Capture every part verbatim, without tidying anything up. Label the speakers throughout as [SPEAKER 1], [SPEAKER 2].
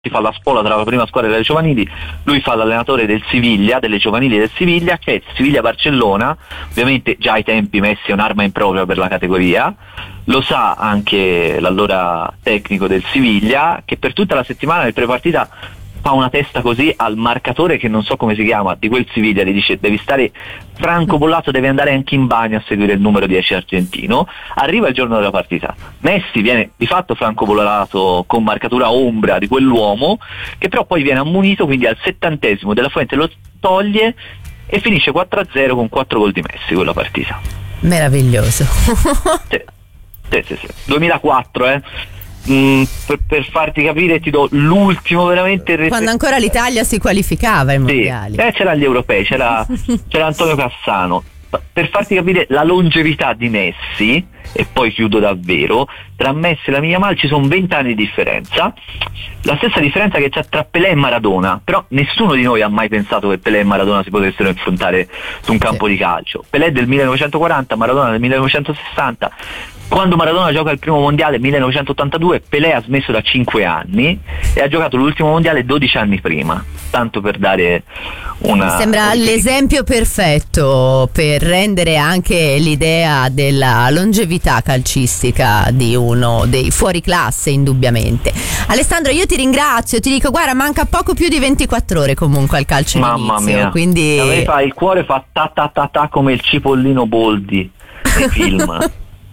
[SPEAKER 1] si fa la spola tra la prima squadra e le giovanili, lui fa l'allenatore del Siviglia, delle giovanili del Siviglia, che è Siviglia-Barcellona. Ovviamente già ai tempi Messi è un'arma impropria per la categoria, lo sa anche l'allora tecnico del Siviglia, che per tutta la settimana nel prepartita fa una testa così al marcatore, che non so come si chiama, di quel Siviglia, gli dice: devi stare francobollato, devi andare anche in bagno a seguire il numero dieci argentino. Arriva il giorno della partita, Messi viene di fatto francobollato con marcatura ombra di quell'uomo, che però poi viene ammonito, quindi al settantesimo Della Fuente lo toglie e finisce quattro a zero con quattro gol di Messi quella partita.
[SPEAKER 2] Meraviglioso.
[SPEAKER 1] sì, sì, sì, sì. duemilaquattro, eh Mm, per, per farti capire ti do l'ultimo veramente rete...
[SPEAKER 2] quando ancora l'Italia si qualificava ai mondiali.
[SPEAKER 1] Sì, eh, c'era gli europei, c'era, c'era Antonio Cassano. Per farti capire la longevità di Messi, e poi chiudo davvero, tra Messi e la Yamal ci sono venti anni di differenza, la stessa differenza che c'è tra Pelé e Maradona, però nessuno di noi ha mai pensato che Pelé e Maradona si potessero affrontare su un campo sì. di calcio. Pelé è del millenovecentoquaranta, Maradona del millenovecentosessanta. Quando Maradona gioca il primo mondiale millenovecentottantadue, Pelé ha smesso da cinque anni e ha giocato l'ultimo mondiale dodici anni prima, tanto per dare una...
[SPEAKER 2] Sembra l'esempio perfetto per rendere anche l'idea della longevità calcistica di uno dei fuoriclasse, indubbiamente. Alessandro, io ti ringrazio, ti dico, guarda, manca poco più di ventiquattro ore comunque al calcio
[SPEAKER 1] Mamma
[SPEAKER 2] d'inizio,
[SPEAKER 1] mia.
[SPEAKER 2] quindi...
[SPEAKER 1] A me fa, il cuore fa ta ta ta ta come il cipollino Boldi nei film.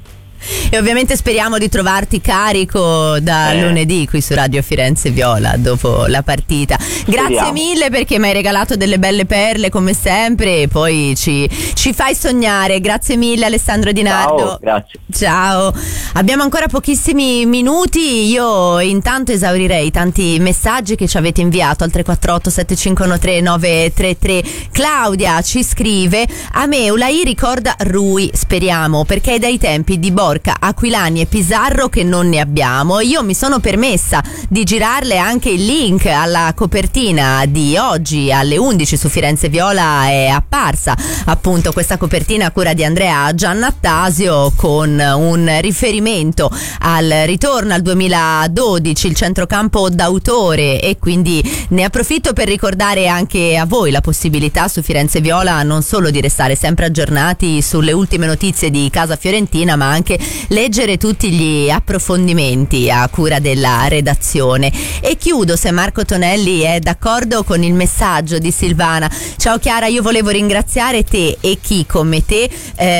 [SPEAKER 2] E ovviamente speriamo di trovarti carico da eh. lunedì qui su Radio Firenze Viola dopo la partita. Grazie Speriamo. mille, perché mi hai regalato delle belle perle come sempre e poi ci, ci fai sognare. Grazie mille Alessandro Di Nardo.
[SPEAKER 1] Ciao, grazie.
[SPEAKER 2] Ciao. Abbiamo ancora pochissimi minuti, io intanto esaurirei tanti messaggi che ci avete inviato al tre quattro otto sette cinque uno tre nove tre tre. Claudia ci scrive: a me Ulai ricorda Rui, speriamo, perché è dai tempi di Borca, Aquilani e Pizarro che non ne abbiamo. Io mi sono permessa di girarle anche il link alla copertina di oggi alle undici su Firenze Viola. È apparsa appunto questa copertina a cura di Andrea Giannattasio con un riferimento al ritorno al duemiladodici, il centrocampo d'autore, e quindi ne approfitto per ricordare anche a voi la possibilità su Firenze Viola non solo di restare sempre aggiornati sulle ultime notizie di casa fiorentina, ma anche leggere tutti gli approfondimenti a cura della redazione. E chiudo, se Marco Tonelli è d'accordo, con il messaggio di Silvana. Ciao Chiara, io volevo ringraziare te e chi come te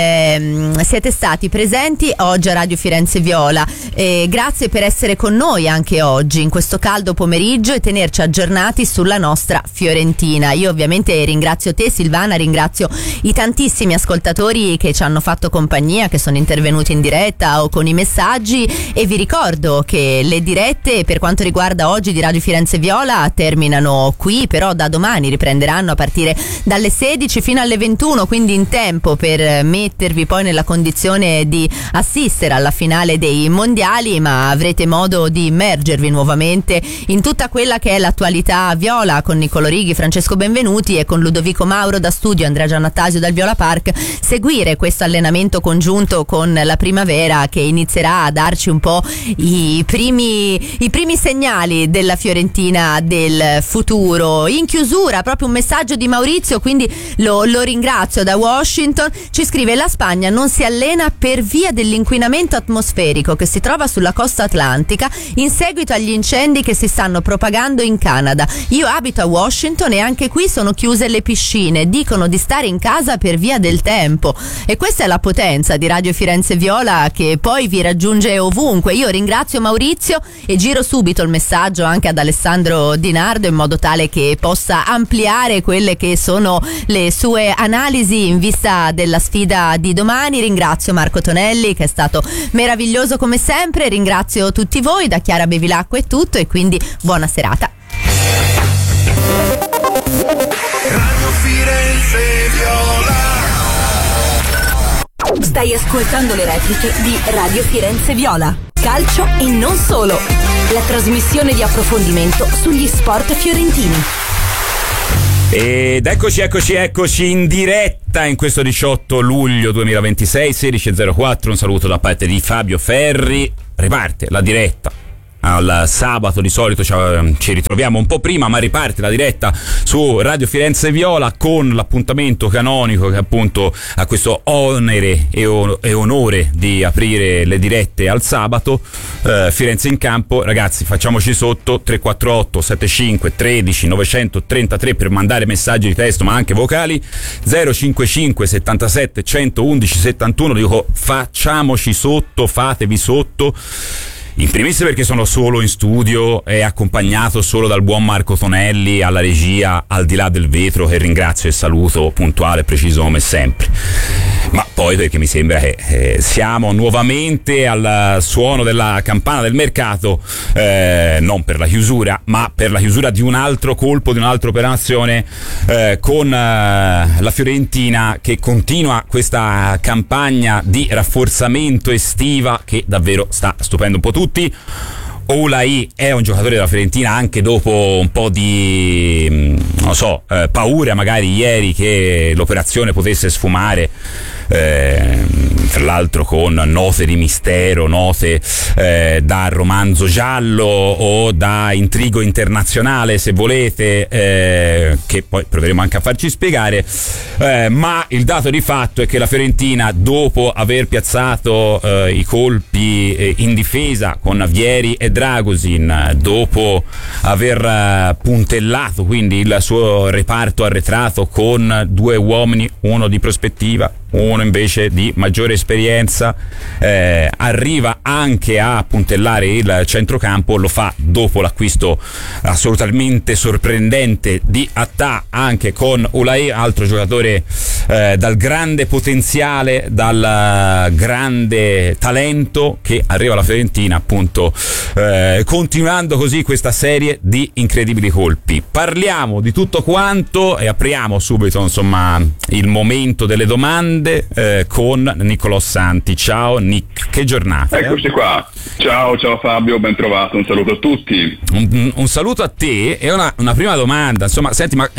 [SPEAKER 2] ehm, siete stati presenti oggi a Radio Firenze Viola. Eh, grazie per essere con noi anche oggi in questo caldo pomeriggio e tenerci aggiornati sulla nostra Fiorentina. Io ovviamente ringrazio te Silvana, ringrazio i tantissimi ascoltatori che ci hanno fatto compagnia, che sono intervenuti in diretta o con i messaggi, e vi ricordo che le dirette per quanto riguarda oggi di Radio Firenze Viola terminano qui, però da domani riprenderanno a partire dalle sedici fino alle ventuno, quindi in tempo per mettervi poi nella condizione di assistere alla finale dei mondiali, ma avrete modo di immergervi nuovamente in tutta quella che è l'attualità viola con Niccolò Righi, Francesco Benvenuti e con Ludovico Mauro da studio, Andrea Giannattasio dal Viola Park. Seguire questo allenamento congiunto con la primavera che inizierà a darci un po' i primi, i primi segnali della Fiorentina del futuro. In chiusura proprio un messaggio di Maurizio, quindi lo, lo ringrazio, da Washington. Ci scrive: la Spagna non si allena per via dell'inquinamento atmosferico che si trova sulla costa atlantica in seguito agli incendi che si stanno propagando in Canada. Io abito a Washington e anche qui sono chiuse le piscine, dicono di stare in casa per via del tempo. E questa è la potenza di Radio Firenze Viola, che poi vi raggiunge ovunque. Io ringrazio Maurizio e giro subito il messaggio anche ad Alessandro Di Nardo in modo tale che possa ampliare quelle che sono le sue analisi in vista della sfida di domani. Ringrazio Marco Tonelli, che è stato meraviglioso come sempre, ringrazio tutti voi. Da Chiara Bevilacqua è tutto, e quindi buona serata.
[SPEAKER 3] Radio Firenze Viola.
[SPEAKER 4] Stai ascoltando le repliche di Radio Firenze Viola. Calcio e non solo. La trasmissione di approfondimento sugli sport fiorentini.
[SPEAKER 5] Ed eccoci, eccoci, eccoci in diretta in questo diciotto luglio duemilaventisei, sedici e zero quattro. Un saluto da parte di Fabio Ferri. Riparte la diretta al sabato di solito ci ritroviamo un po' prima, ma riparte la diretta su Radio Firenze Viola con l'appuntamento canonico che appunto ha questo onere e, o- e onore di aprire le dirette al sabato. eh, Firenze in campo, ragazzi, facciamoci sotto. Tre quattro otto settantacinque tredici novecentotrentatré per mandare messaggi di testo ma anche vocali. Zero cinquantacinque settantasette centoundici settantuno, dico facciamoci sotto, fatevi sotto. In primis perché sono solo in studio e accompagnato solo dal buon Marco Tonelli alla regia, al di là del vetro, che ringrazio e saluto puntuale e preciso come sempre. Ma poi perché mi sembra che eh, siamo nuovamente al suono della campana del mercato, eh, non per la chiusura, ma per la chiusura di un altro colpo, di un'altra operazione, eh, con eh, la Fiorentina che continua questa campagna di rafforzamento estiva che davvero sta stupendo un po' tutti. Oulai è un giocatore della Fiorentina anche dopo un po' di non so eh, paura magari ieri che l'operazione potesse sfumare, eh, tra l'altro con note di mistero, note eh, da romanzo giallo o da intrigo internazionale se volete, eh, che poi proveremo anche a farci spiegare, eh, ma il dato di fatto è che la Fiorentina, dopo aver piazzato eh, i colpi eh, in difesa con Vieri e Dragosin, dopo aver puntellato quindi il suo reparto arretrato con due uomini, uno di prospettiva, uno invece di maggiore esperienza, eh, arriva anche a puntellare il centrocampo. Lo fa dopo l'acquisto assolutamente sorprendente di Attà, anche con Oulai, altro giocatore eh, dal grande potenziale, dal grande talento, che arriva alla Fiorentina appunto, eh, continuando così questa serie di incredibili colpi. Parliamo di tutto quanto e apriamo subito insomma il momento delle domande eh, con Niccolò Santi. Ciao Nick, che giornata.
[SPEAKER 6] Eccoci qua, ciao ciao Fabio, ben trovato, un saluto a tutti.
[SPEAKER 5] Un, un saluto a te e una, una prima domanda, insomma, senti, ma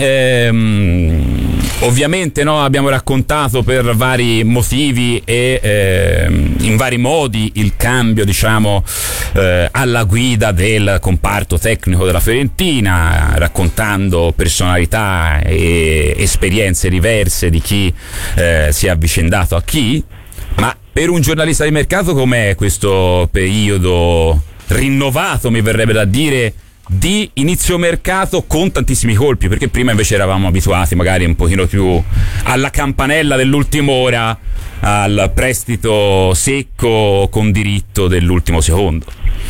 [SPEAKER 5] ehm, ovviamente no, abbiamo raccontato per vari motivi e ehm, in vari modi il cambio, diciamo, eh, alla guida del comparto tecnico della Fiorentina, raccontando personalità e esperienze diverse di chi eh, si è avvicendato a chi. Ma per un giornalista di mercato com'è questo periodo rinnovato, mi verrebbe da dire, di inizio mercato con tantissimi colpi? Perché prima invece eravamo abituati magari un pochino più alla campanella dell'ultima ora, al prestito secco con diritto dell'ultimo secondo.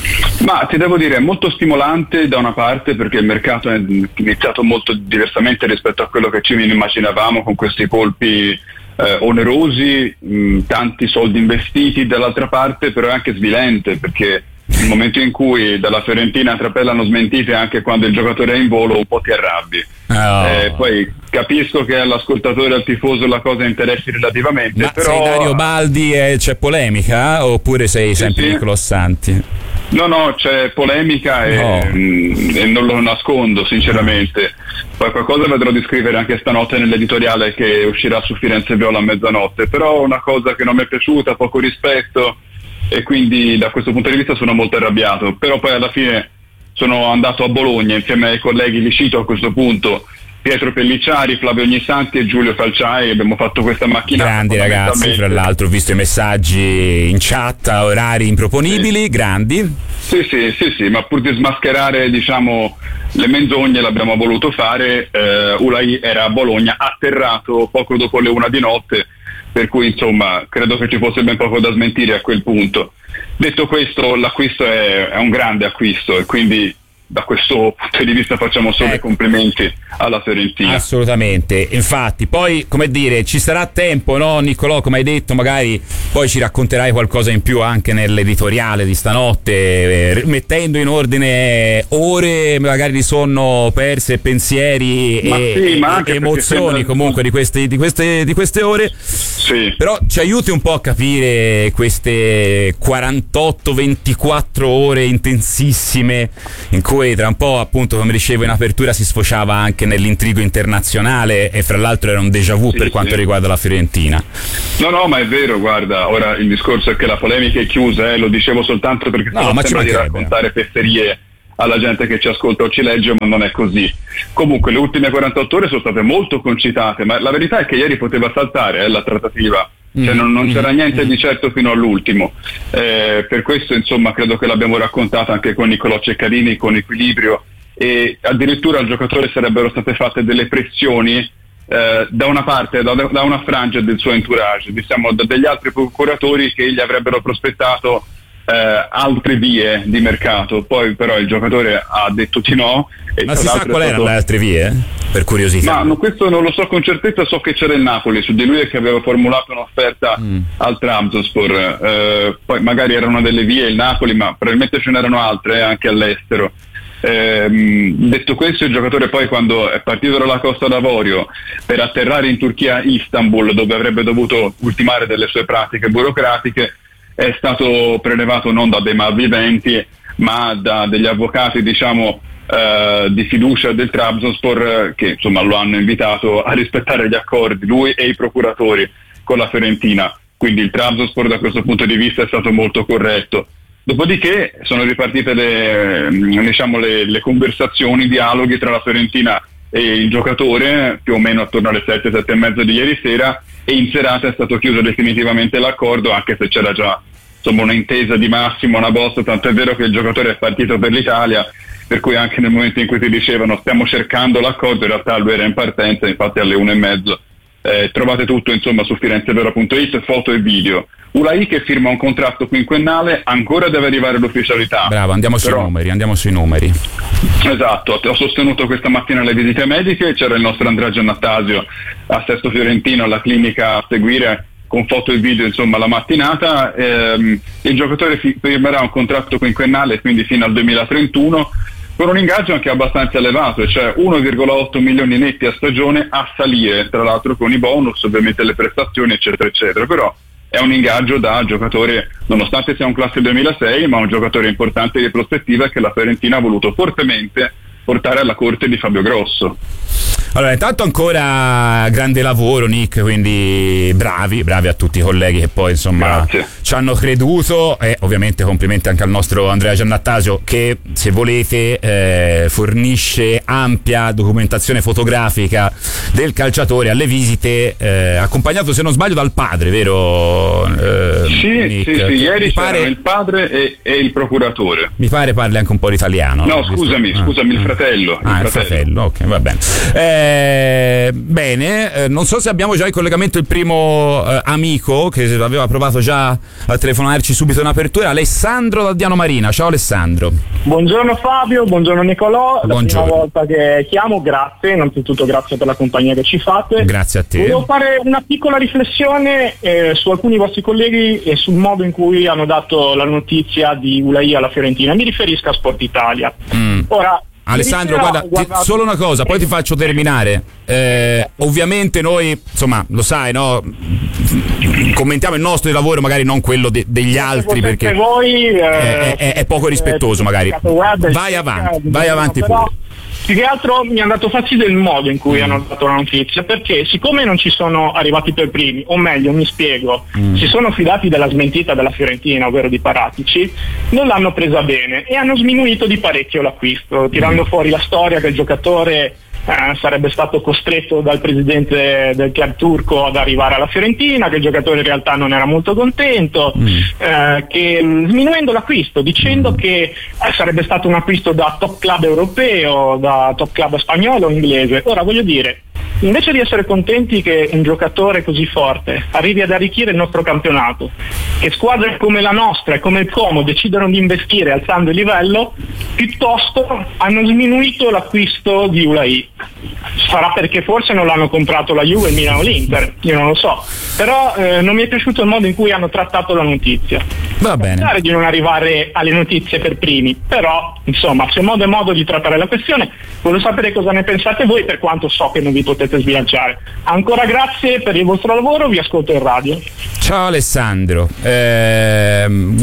[SPEAKER 6] Ma ti devo dire, è molto stimolante da una parte, perché il mercato è iniziato molto diversamente rispetto a quello che ci immaginavamo, con questi colpi eh, onerosi, mh, tanti soldi investiti. Dall'altra parte però è anche svilente, perché nel momento in cui dalla Fiorentina trapelano smentite anche quando il giocatore è in volo, un po' ti arrabbi. Oh. Eh, poi capisco che all'ascoltatore, al tifoso, la cosa interessi relativamente.
[SPEAKER 5] Ma
[SPEAKER 6] però...
[SPEAKER 5] sei Dario Baldi e c'è polemica? Oppure sei
[SPEAKER 6] sì,
[SPEAKER 5] sempre
[SPEAKER 6] sì.
[SPEAKER 5] Niccolò Santi?
[SPEAKER 6] No, no, c'è polemica e,
[SPEAKER 5] no.
[SPEAKER 6] mh, e non lo nascondo sinceramente. Poi qualcosa vedrò di scrivere anche stanotte nell'editoriale che uscirà su Firenze Viola a mezzanotte, però una cosa che non mi è piaciuta, poco rispetto, e quindi da questo punto di vista sono molto arrabbiato. Però poi alla fine sono andato a Bologna insieme ai colleghi, li cito a questo punto, Pietro Pellicciari, Flavio Ognissanti e Giulio Falciai. Abbiamo fatto questa macchina.
[SPEAKER 5] Grandi ragazzi, fra l'altro ho visto i messaggi in chat a orari improponibili, sì. Grandi.
[SPEAKER 6] Sì, sì, sì, sì, ma pur di smascherare, diciamo, le menzogne l'abbiamo voluto fare. eh, Oulai era a Bologna, atterrato poco dopo le una di notte, per cui insomma credo che ci fosse ben poco da smentire a quel punto. Detto questo, l'acquisto è, è un grande acquisto e quindi da questo punto di vista facciamo solo i complimenti alla Fiorentina.
[SPEAKER 5] Assolutamente, infatti poi, come dire, ci sarà tempo, no Niccolò, come hai detto, magari poi ci racconterai qualcosa in più anche nell'editoriale di stanotte, eh, mettendo in ordine ore magari di sonno perse, pensieri
[SPEAKER 6] ma
[SPEAKER 5] e,
[SPEAKER 6] sì, ma
[SPEAKER 5] e emozioni sembra... comunque di queste, di queste, di queste ore.
[SPEAKER 6] Sì.
[SPEAKER 5] Però ci aiuti un po' a capire queste quarantotto ventiquattro ore intensissime in cui poi tra un po', appunto, come dicevo in apertura, si sfociava anche nell'intrigo internazionale e fra l'altro era un déjà vu
[SPEAKER 6] sì,
[SPEAKER 5] per quanto
[SPEAKER 6] sì.
[SPEAKER 5] riguarda la Fiorentina.
[SPEAKER 6] No, no, ma è vero, guarda, ora il discorso è che la polemica è chiusa, eh, lo dicevo soltanto perché
[SPEAKER 5] No,
[SPEAKER 6] stavo
[SPEAKER 5] ma ci
[SPEAKER 6] sembra di
[SPEAKER 5] mancherebbe.
[SPEAKER 6] raccontare fesserie alla gente che ci ascolta o ci legge, ma non è così. Comunque le ultime quarantotto ore sono state molto concitate, ma la verità è che ieri poteva saltare eh, la trattativa, cioè non, non c'era niente di certo fino all'ultimo, eh, per questo insomma credo che l'abbiamo raccontata anche con Nicolò Ceccarini con equilibrio, e addirittura al giocatore sarebbero state fatte delle pressioni eh, da una parte, da, da una frangia del suo entourage, diciamo da degli altri procuratori che gli avrebbero prospettato Eh, altre vie di mercato, poi però il giocatore ha detto di no. E
[SPEAKER 5] Ma
[SPEAKER 6] tra
[SPEAKER 5] si sa
[SPEAKER 6] l'altro
[SPEAKER 5] qual
[SPEAKER 6] è
[SPEAKER 5] erano
[SPEAKER 6] stato...
[SPEAKER 5] le altre vie? Per curiosità.
[SPEAKER 6] Ma no, questo non lo so con certezza, so che c'era il Napoli su di lui e che aveva formulato un'offerta mm. al Trabzonspor, eh, poi magari era una delle vie il Napoli, ma probabilmente ce n'erano altre eh, anche all'estero. Eh, detto questo, il giocatore poi quando è partito dalla Costa d'Avorio per atterrare in Turchia, Istanbul, dove avrebbe dovuto ultimare delle sue pratiche burocratiche, è stato prelevato non da dei malviventi ma da degli avvocati diciamo eh, di fiducia del Trabzonspor, che insomma lo hanno invitato a rispettare gli accordi, lui e i procuratori, con la Fiorentina, quindi il Trabzonspor da questo punto di vista è stato molto corretto. Dopodiché sono ripartite le, diciamo, le, le conversazioni, i dialoghi tra la Fiorentina e il giocatore più o meno attorno alle sette, sette e mezza di ieri sera, e in serata è stato chiuso definitivamente l'accordo, anche se c'era già insomma una intesa di massimo, una bozza, tanto è vero che il giocatore è partito per l'Italia, per cui anche nel momento in cui ti dicevano stiamo cercando l'accordo, in realtà lui era in partenza, infatti alle una e mezzo. Eh, trovate tutto insomma su firenzeviola punto it, foto e video. Ulai che firma un contratto quinquennale, ancora deve arrivare l'ufficialità.
[SPEAKER 5] Bravo, andiamo sui
[SPEAKER 6] Però...
[SPEAKER 5] numeri, andiamo sui numeri.
[SPEAKER 6] Esatto, ho sostenuto questa mattina le visite mediche, c'era il nostro Andrea Giannattasio a Sesto Fiorentino alla clinica a seguire con foto e video insomma la mattinata. Ehm, il giocatore fi- firmerà un contratto quinquennale, quindi fino al duemilatrentuno, con un ingaggio anche abbastanza elevato, cioè uno virgola otto milioni netti a stagione, a salire tra l'altro con i bonus, ovviamente le prestazioni eccetera eccetera, però è un ingaggio da giocatore, nonostante sia un classe duemilasei, ma un giocatore importante di prospettiva che la Fiorentina ha voluto fortemente portare alla corte di Fabio Grosso.
[SPEAKER 5] Allora, intanto ancora grande lavoro Nick, quindi bravi, bravi a tutti i colleghi che poi insomma
[SPEAKER 6] Grazie.
[SPEAKER 5] ci hanno creduto, e ovviamente complimenti anche al nostro Andrea Giannattasio che, se volete, eh, fornisce ampia documentazione fotografica del calciatore alle visite, eh, accompagnato, se non sbaglio, dal padre, vero? Eh,
[SPEAKER 6] Sì,
[SPEAKER 5] Nick?
[SPEAKER 6] sì, sì, ieri
[SPEAKER 5] mi
[SPEAKER 6] c'erano
[SPEAKER 5] pare,
[SPEAKER 6] il padre e, e il procuratore.
[SPEAKER 5] mi pare parli anche un po' l'italiano.
[SPEAKER 6] No,
[SPEAKER 5] Visto-
[SPEAKER 6] scusami,
[SPEAKER 5] ah,
[SPEAKER 6] scusami, il
[SPEAKER 5] ah.
[SPEAKER 6] fratello.
[SPEAKER 5] Ah, il fratello, ok, va bene. Eh, bene, eh, non so se abbiamo già in collegamento il primo eh, amico che aveva provato già a telefonarci subito in apertura, Alessandro da Diano Marina. Ciao Alessandro.
[SPEAKER 7] Buongiorno Fabio, buongiorno Nicolò,
[SPEAKER 5] Buongiorno.
[SPEAKER 7] la prima volta che chiamo, grazie, innanzitutto grazie per la compagnia che ci fate.
[SPEAKER 5] Grazie a te.
[SPEAKER 7] Volevo fare una piccola riflessione eh, su alcuni vostri colleghi e sul modo in cui hanno dato la notizia di Ulai alla Fiorentina. Mi riferisco a Sport Italia.
[SPEAKER 5] Mm.
[SPEAKER 7] Ora,
[SPEAKER 5] Alessandro,
[SPEAKER 7] ieri sera
[SPEAKER 5] guarda,
[SPEAKER 7] ho
[SPEAKER 5] ti-
[SPEAKER 7] guardato-
[SPEAKER 5] solo una cosa, poi ti faccio terminare. Eh, ovviamente noi, insomma, lo sai, no? Commentiamo il nostro lavoro, magari non quello de- degli altri,
[SPEAKER 7] Potete
[SPEAKER 5] perché
[SPEAKER 7] voi, eh,
[SPEAKER 5] è, è- è poco rispettoso, magari.
[SPEAKER 7] web,
[SPEAKER 5] Vai avanti, vai
[SPEAKER 7] eh,
[SPEAKER 5] avanti
[SPEAKER 7] però,
[SPEAKER 5] pure.
[SPEAKER 7] più che altro mi ha dato fastidio il modo in cui
[SPEAKER 5] Mm.
[SPEAKER 7] hanno dato la notizia, perché siccome non ci sono arrivati per primi, o meglio mi spiego,
[SPEAKER 5] Mm.
[SPEAKER 7] si sono fidati della smentita della Fiorentina, ovvero di Paratici, non l'hanno presa bene e hanno sminuito di parecchio l'acquisto, tirando fuori la storia che il giocatore eh, sarebbe stato costretto dal presidente del club turco ad arrivare alla Fiorentina, che il giocatore in realtà non era molto contento,
[SPEAKER 5] Mm.
[SPEAKER 7] eh, che mh, sminuendo l'acquisto, dicendo che eh, sarebbe stato un acquisto da top club europeo, da top club spagnolo o inglese. Ora voglio dire, invece di essere contenti che un giocatore così forte arrivi ad arricchire il nostro campionato, che squadre come la nostra e come il Como decidono di investire alzando il livello, piuttosto hanno sminuito l'acquisto di Ulai. Sarà perché forse non l'hanno comprato la Juve, il Milan o l'Inter, io non lo so, però eh, non mi è piaciuto il modo in cui hanno trattato la notizia.
[SPEAKER 5] Va bene.
[SPEAKER 7] Pensare di non arrivare alle notizie per primi, però insomma c'è modo e modo di trattare la questione. Voglio sapere cosa ne pensate voi, per quanto so che non vi potete sbilanciare. Ancora grazie per il vostro lavoro, vi ascolto in radio.
[SPEAKER 5] Ciao Alessandro. Eh, guarda,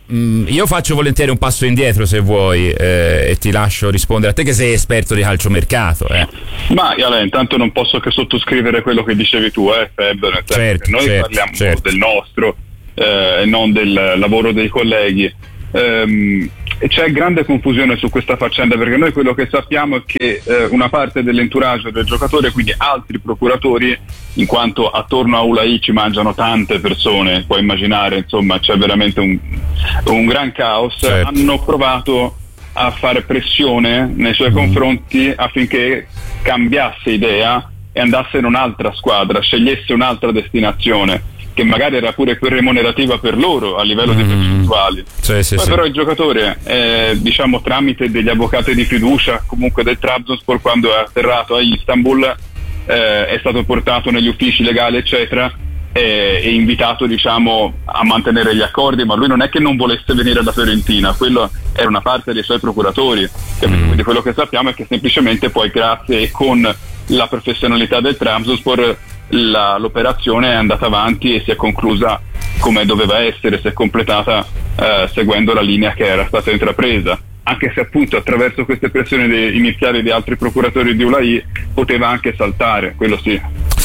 [SPEAKER 5] mh, io faccio volentieri un passo indietro se vuoi eh, e ti lascio rispondere a te che sei esperto di calciomercato. Eh.
[SPEAKER 6] Ma Ale, intanto non posso che sottoscrivere quello che dicevi tu, eh, Feb, nel senso
[SPEAKER 5] certo,
[SPEAKER 6] che noi
[SPEAKER 5] certo,
[SPEAKER 6] parliamo
[SPEAKER 5] certo.
[SPEAKER 6] del nostro eh, e non del lavoro dei colleghi. Ehm, c'è grande confusione su questa faccenda, perché noi quello che sappiamo è che eh, una parte dell'entourage del giocatore, quindi altri procuratori, in quanto attorno a Ulai ci mangiano tante persone, puoi immaginare, insomma c'è veramente un, un gran caos,
[SPEAKER 5] certo.
[SPEAKER 6] hanno provato a fare pressione nei suoi mm. confronti affinché cambiasse idea e andasse in un'altra squadra, scegliesse un'altra destinazione, che magari era pure più remunerativa per loro a livello mm. di percentuali.
[SPEAKER 5] Sì, sì,
[SPEAKER 6] Poi
[SPEAKER 5] sì.
[SPEAKER 6] però il giocatore, eh, diciamo tramite degli avvocati di fiducia comunque del Trabzonspor, quando è atterrato a Istanbul, eh, è stato portato negli uffici legali eccetera e, e invitato, diciamo, a mantenere gli accordi, ma lui non è che non volesse venire alla Fiorentina, quello era una parte dei suoi procuratori. Mm. Quindi quello che sappiamo è che semplicemente poi, grazie e con la professionalità del Trabzonspor, La, l'operazione è andata avanti e si è conclusa come doveva essere, si è completata eh, seguendo la linea che era stata intrapresa, anche se appunto attraverso queste pressioni de- iniziali di altri procuratori di Ulai poteva anche saltare, quello sì.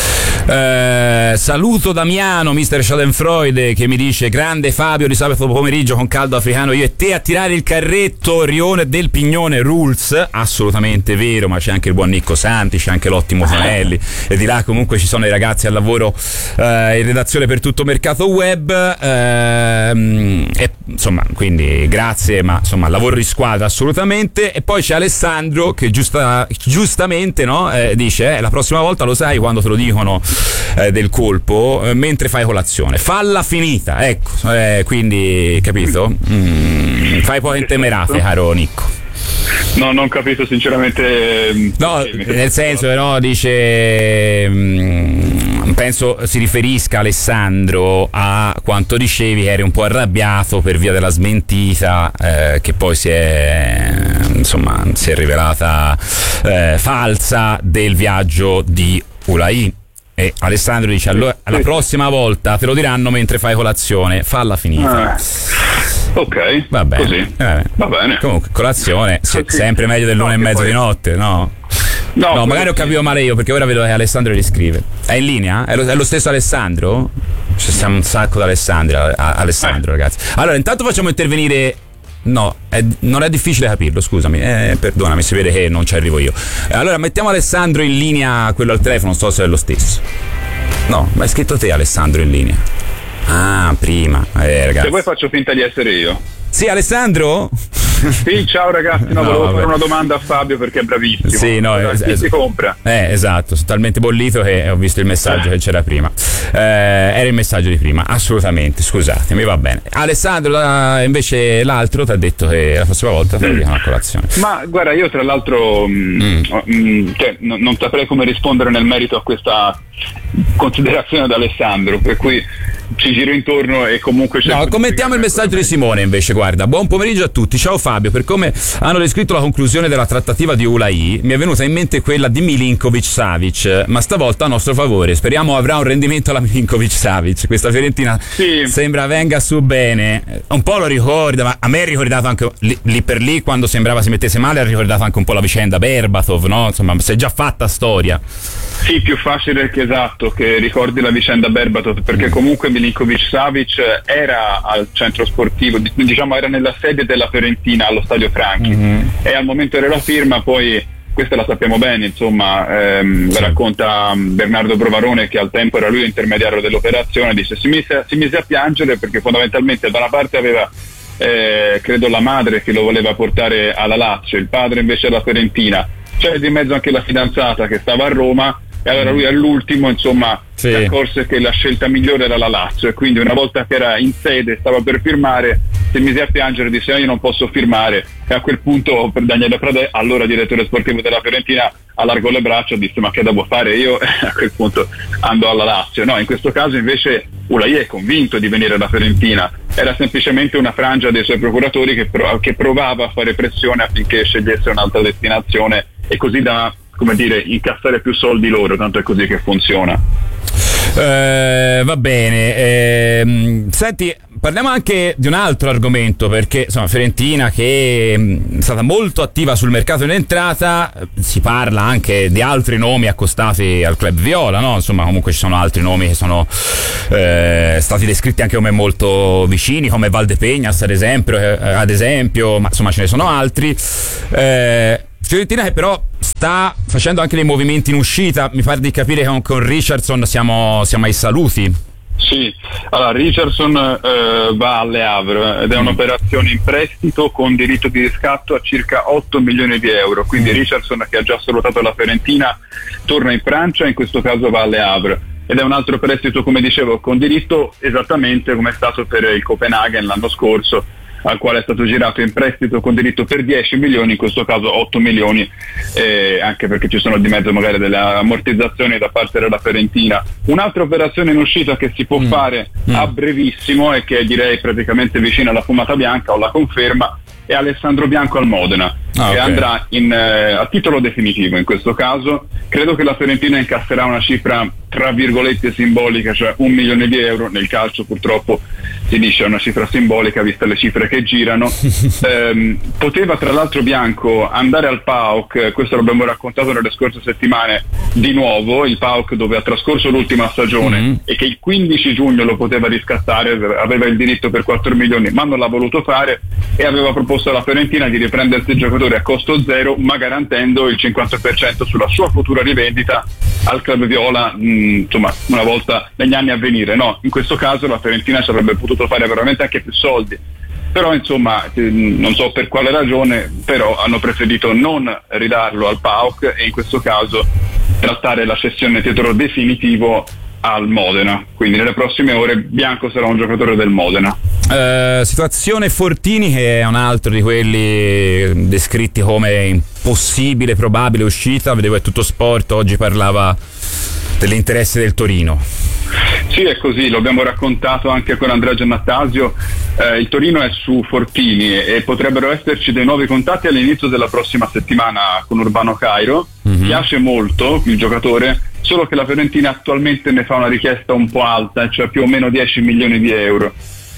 [SPEAKER 5] Eh, saluto Damiano, mister Schadenfreude, che mi dice: grande Fabio, di sabato pomeriggio con caldo africano, io e te a tirare il carretto, Rione del Pignone rules. Assolutamente vero, ma c'è anche il buon Nicco Santi, c'è anche l'ottimo Tonelli e di là comunque ci sono i ragazzi al lavoro eh, in redazione per tutto Mercato Web, eh, e, insomma, quindi grazie, ma insomma lavoro di squadra assolutamente. E poi c'è Alessandro che giusta, giustamente no, eh, dice eh, la prossima volta lo sai quando te lo dicono Eh, del colpo eh, mentre fai colazione, falla finita, ecco, eh, quindi capito? Mm, fai poi in temerate, caro Nicco.
[SPEAKER 6] No, non ho capito sinceramente.
[SPEAKER 5] No, nel senso però dice mh, penso si riferisca, Alessandro, a quanto dicevi che eri un po' arrabbiato per via della smentita eh, che poi si è insomma si è rivelata eh, falsa del viaggio di Ulai. E Alessandro dice: allora la prossima volta te lo diranno mentre fai colazione, falla finita.
[SPEAKER 6] Ah, ok,
[SPEAKER 5] va bene,
[SPEAKER 6] così.
[SPEAKER 5] Eh,
[SPEAKER 6] va bene.
[SPEAKER 5] Comunque colazione se, sempre meglio dell'una no, e mezzo poi... di notte, no? No, no magari ho capito male io, perché ora vedo che Alessandro riscrive. È in linea? È lo, è lo stesso Alessandro? Ci siamo un sacco di Alessandro, Alessandro eh. ragazzi. Allora intanto facciamo intervenire. No, è, non è difficile capirlo, scusami, eh, perdonami, si vede che non ci arrivo io. Allora mettiamo Alessandro in linea, quello al telefono, non so se è lo stesso. No, ma hai scritto te Alessandro in linea. Ah, prima, eh, ragazzi.
[SPEAKER 6] Se vuoi faccio finta di essere io.
[SPEAKER 5] Sì, Alessandro?
[SPEAKER 6] Sì, ciao ragazzi, no, no, volevo vabbè. fare una domanda a Fabio perché è bravissimo.
[SPEAKER 5] Sì, no,
[SPEAKER 6] allora,
[SPEAKER 5] es-
[SPEAKER 6] chi si compra?
[SPEAKER 5] Eh, esatto, sono talmente bollito che ho visto il messaggio eh. che c'era prima. Eh, era il messaggio di prima, assolutamente, scusatemi, va bene. Alessandro, la, invece l'altro ti ha detto che la prossima volta te lo dicono a colazione.
[SPEAKER 6] Ma guarda, io tra l'altro mm. mh, cioè, n- non saprei come rispondere nel merito a questa considerazione da Alessandro, per cui ci giro intorno e comunque c'è.
[SPEAKER 5] No, commentiamo il messaggio di Simone invece. Guarda, buon pomeriggio a tutti, ciao Fabio. Per come hanno descritto la conclusione della trattativa di Ulai, mi è venuta in mente quella di Milinkovic Savic, ma stavolta a nostro favore. Speriamo avrà un rendimento alla Milinkovic Savic. Questa Fiorentina sì. sembra venga su bene, un po' lo ricorda, ma a me ha ricordato anche lì, lì per lì, quando sembrava si mettesse male, ha ricordato anche un po' la vicenda Berbatov, no? Insomma, si è già fatta storia.
[SPEAKER 6] Sì, più facile che esatto che ricordi la vicenda Berbatov, perché comunque Milinkovic Savic era al centro sportivo, diciamo era nella sede della Fiorentina allo Stadio Franchi, mm-hmm. e al momento della firma poi, questa la sappiamo bene, insomma, ehm, sì. la racconta Bernardo Brovarone, che al tempo era lui l'intermediario dell'operazione, dice si mise, si mise a piangere perché fondamentalmente da una parte aveva eh, credo la madre che lo voleva portare alla Lazio, il padre invece alla Fiorentina, c'è di mezzo anche la fidanzata che stava a Roma, e allora lui all'ultimo insomma sì. si accorse che la scelta migliore era la Lazio, e quindi una volta che era in sede, stava per firmare, si mise a piangere e disse no, io non posso firmare, e a quel punto per Daniele Pradè, allora direttore sportivo della Fiorentina, allargò le braccia e disse ma che devo fare io? A quel punto andò alla Lazio. No, in questo caso invece Ulai è convinto di venire alla Fiorentina, era semplicemente una frangia dei suoi procuratori che, prov- che provava a fare pressione affinché scegliesse un'altra destinazione e così da, come dire, incassare più soldi loro, tanto è così che funziona.
[SPEAKER 5] Eh, va bene, eh, senti, parliamo anche di un altro argomento, perché insomma Fiorentina che mh, è stata molto attiva sul mercato in entrata, si parla anche di altri nomi accostati al club viola, no? Insomma, comunque ci sono altri nomi che sono eh, stati descritti anche come molto vicini, come Valdepeñas ad esempio, eh, ad esempio, ma insomma ce ne sono altri. Eh, Fiorentina che però sta facendo anche dei movimenti in uscita, mi pare di capire che con, con Richardson siamo, siamo ai saluti.
[SPEAKER 6] Sì, allora Richardson eh, va alle Havre ed è mm. un'operazione in prestito con diritto di riscatto a circa otto milioni di euro, quindi mm. Richardson, che ha già salutato la Fiorentina, torna in Francia e in questo caso va alle Havre, ed è un altro prestito, come dicevo, con diritto esattamente come è stato per il Copenaghen l'anno scorso, al quale è stato girato in prestito con diritto per dieci milioni, in questo caso otto milioni, eh, anche perché ci sono di mezzo magari delle ammortizzazioni da parte della Fiorentina. Un'altra operazione in uscita che si può mm. fare mm. a brevissimo e che direi praticamente vicina alla fumata bianca o la conferma è Alessandro Bianco al Modena, ah, che okay. andrà in, eh, a titolo definitivo in questo caso. Credo che la Fiorentina incasserà una cifra tra virgolette simbolica, cioè un milione di euro. Nel calcio purtroppo si dice una cifra simbolica viste le cifre che girano. eh, poteva tra l'altro Bianco andare al P A O K, questo l'abbiamo raccontato nelle scorse settimane di nuovo, il P A O K dove ha trascorso l'ultima stagione mm-hmm. e che il quindici giugno lo poteva riscattare, aveva il diritto per quattro milioni ma non l'ha voluto fare, e aveva proposto alla Fiorentina di riprendersi il giocatore a costo zero ma garantendo il cinquanta per cento sulla sua futura rivendita al club viola, mh, insomma una volta negli anni a venire, no? In questo caso la Fiorentina ci avrebbe potuto fare veramente anche più soldi, però insomma non so per quale ragione, però hanno preferito non ridarlo al P A O K e in questo caso trattare la cessione a titolo definitivo al Modena, quindi nelle prossime ore Bianco sarà un giocatore del Modena.
[SPEAKER 5] Eh, situazione Fortini, che è un altro di quelli descritti come impossibile, probabile uscita. Vedevo è Tutto Sport oggi parlava dell'interesse del Torino.
[SPEAKER 6] Sì, è così, lo abbiamo raccontato anche con Andrea Giannattasio. Eh, il Torino è su Fortini e potrebbero esserci dei nuovi contatti all'inizio della prossima settimana con Urbano Cairo. Mm-hmm. Piace molto il giocatore, solo che la Fiorentina attualmente ne fa una richiesta un po' alta, cioè più o meno dieci milioni di euro.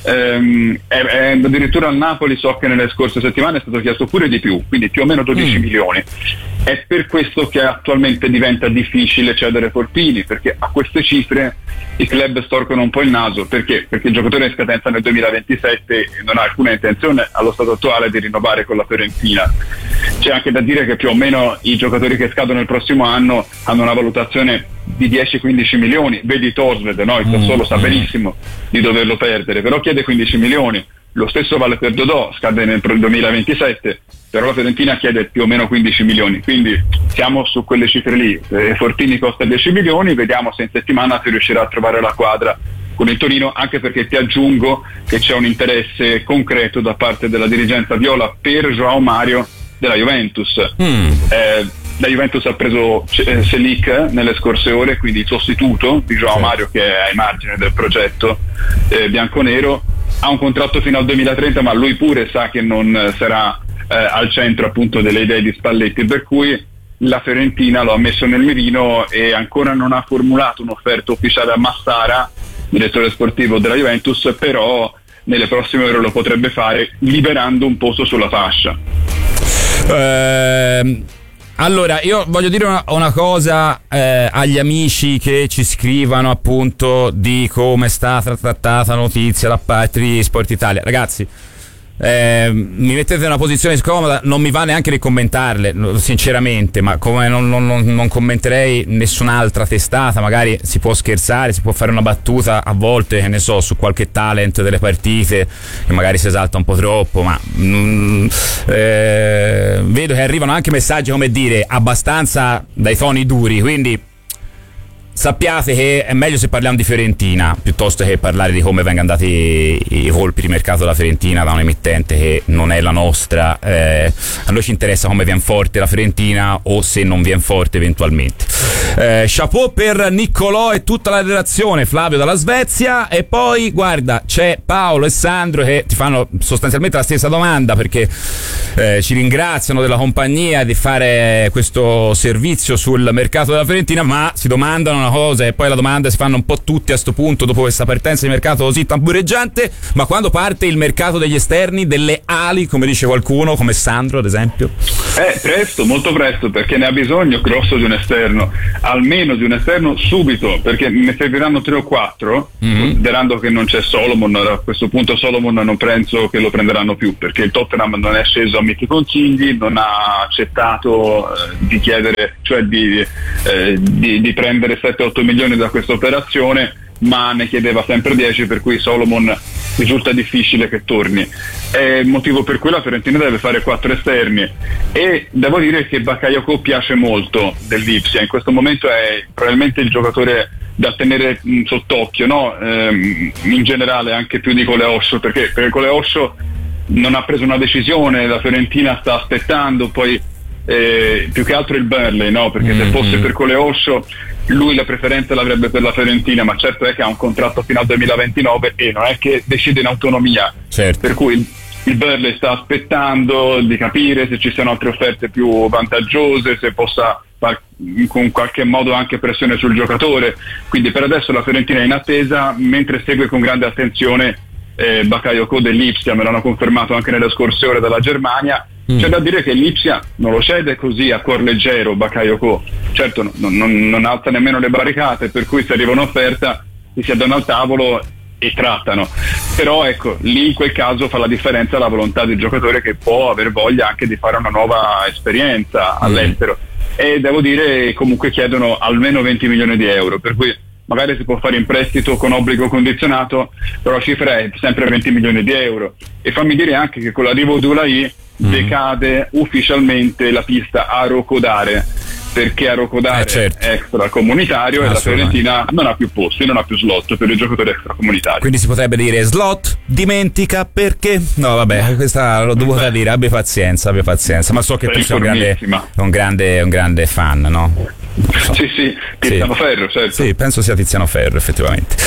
[SPEAKER 6] Ehm, è, è, addirittura al Napoli so che nelle scorse settimane è stato chiesto pure di più, quindi più o meno dodici mm. milioni. È per questo che attualmente diventa difficile cedere Fortini, perché a queste cifre i club storcono un po' il naso. Perché? Perché il giocatore è in scadenza nel duemilaventisette e non ha alcuna intenzione allo stato attuale di rinnovare con la Fiorentina. C'è anche da dire che più o meno i giocatori che scadono il prossimo anno hanno una valutazione di dieci quindici milioni. Vedi Torsved, no? Il Sassuolo mm. sa benissimo di doverlo perdere, però chiede quindici milioni. Lo stesso vale per Dodò, scade nel duemilaventisette, però la Fiorentina chiede più o meno quindici milioni, quindi siamo su quelle cifre lì. eh, Fortini costa dieci milioni, vediamo se in settimana si riuscirà a trovare la quadra con il Torino, anche perché ti aggiungo che c'è un interesse concreto da parte della dirigenza viola per João Mario della Juventus. mm. eh, la Juventus ha preso eh, Selic nelle scorse ore, quindi il sostituto di João sì. Mario, che è ai margini del progetto eh, bianconero. Ha un contratto fino al duemilatrenta, ma lui pure sa che non sarà eh, al centro appunto delle idee di Spalletti, per cui la Fiorentina lo ha messo nel mirino e ancora non ha formulato un'offerta ufficiale a Massara, direttore sportivo della Juventus, però nelle prossime ore lo potrebbe fare liberando un posto sulla fascia.
[SPEAKER 5] Ehm Allora, io voglio dire una, una cosa eh, agli amici che ci scrivono appunto di come è stata trattata la notizia da parte di Sport Italia. Ragazzi, eh, mi mettete in una posizione scomoda, non mi va neanche di commentarle, sinceramente, ma come non, non, non commenterei nessun'altra testata. Magari si può scherzare, si può fare una battuta a volte, che ne so, su qualche talent delle partite che magari si esalta un po' troppo, ma mm, eh, vedo che arrivano anche messaggi, come dire, abbastanza dai toni duri, quindi sappiate che è meglio se parliamo di Fiorentina piuttosto che parlare di come vengono andati i colpi di mercato della Fiorentina da un emittente che non è la nostra. Eh, a noi ci interessa come viene forte la Fiorentina o se non viene forte eventualmente. Eh, chapeau per Niccolò e tutta la redazione, Flavio dalla Svezia. E poi guarda, c'è Paolo e Sandro che ti fanno sostanzialmente la stessa domanda, perché eh, ci ringraziano della compagnia di fare questo servizio sul mercato della Fiorentina, ma si domandano una cosa, e poi la domanda si fanno un po' tutti a sto punto dopo questa partenza di mercato così tambureggiante, ma quando parte il mercato degli esterni, delle ali, come dice qualcuno, come Sandro ad esempio?
[SPEAKER 6] Eh, presto, molto presto, perché ne ha bisogno grosso di un esterno, almeno di un esterno subito, perché ne serviranno tre o quattro, mm-hmm. considerando che non c'è Solomon. A questo punto Solomon non penso che lo prenderanno più, perché il Tottenham non è sceso a miti consigli, non ha accettato eh, di chiedere, cioè di, eh, di, di prendere sette otto milioni da questa operazione, ma ne chiedeva sempre dieci, per cui Solomon risulta difficile che torni. È il motivo per cui la Fiorentina deve fare quattro esterni, e devo dire che Bakayoko piace molto dell'Ipsia, in questo momento è probabilmente il giocatore da tenere sott'occhio, no? Ehm, in generale anche più di Coleosho, perché, perché Coleosho non ha preso una decisione, la Fiorentina sta aspettando, poi eh, più che altro il Burnley, no? Perché mm-hmm. se fosse per Coleosho lui la preferenza l'avrebbe per la Fiorentina, ma certo è che ha un contratto fino al duemilaventinove e non è che decide in autonomia,
[SPEAKER 5] certo.
[SPEAKER 6] Per cui il, il Burnley sta aspettando di capire se ci siano altre offerte più vantaggiose, se possa far con qualche modo anche pressione sul giocatore, quindi per adesso la Fiorentina è in attesa, mentre segue con grande attenzione eh, Bakayoko dell'Ipsia, me l'hanno confermato anche nelle scorse ore dalla Germania. Mm. C'è da dire che l'Ipsia non lo cede così a cuor leggero Bakayoko, certo non, non, non alza nemmeno le barricate, per cui se arriva un'offerta si siedono al tavolo e trattano, però ecco, lì in quel caso fa la differenza la volontà del giocatore, che può aver voglia anche di fare una nuova esperienza all'estero, mm. e devo dire comunque chiedono almeno venti milioni di euro, per cui magari si può fare in prestito con obbligo condizionato, però la cifra è sempre venti milioni di euro. E fammi dire anche che con l'arrivo di Ulai mm. decade ufficialmente la pista a Rocodare, perché a Rocodare
[SPEAKER 5] eh, certo.
[SPEAKER 6] è extracomunitario e la Fiorentina non ha più posti, non ha più slot per i giocatori extracomunitari.
[SPEAKER 5] Quindi si potrebbe dire slot, dimentica perché? No vabbè, questa l'ho dovuta dire, abbia pazienza, abbia pazienza, ma so che tu sei un grande, un grande, un grande fan, no?
[SPEAKER 6] So. Sì, sì, Tiziano sì. Ferro, certo.
[SPEAKER 5] Sì, penso sia Tiziano Ferro, effettivamente.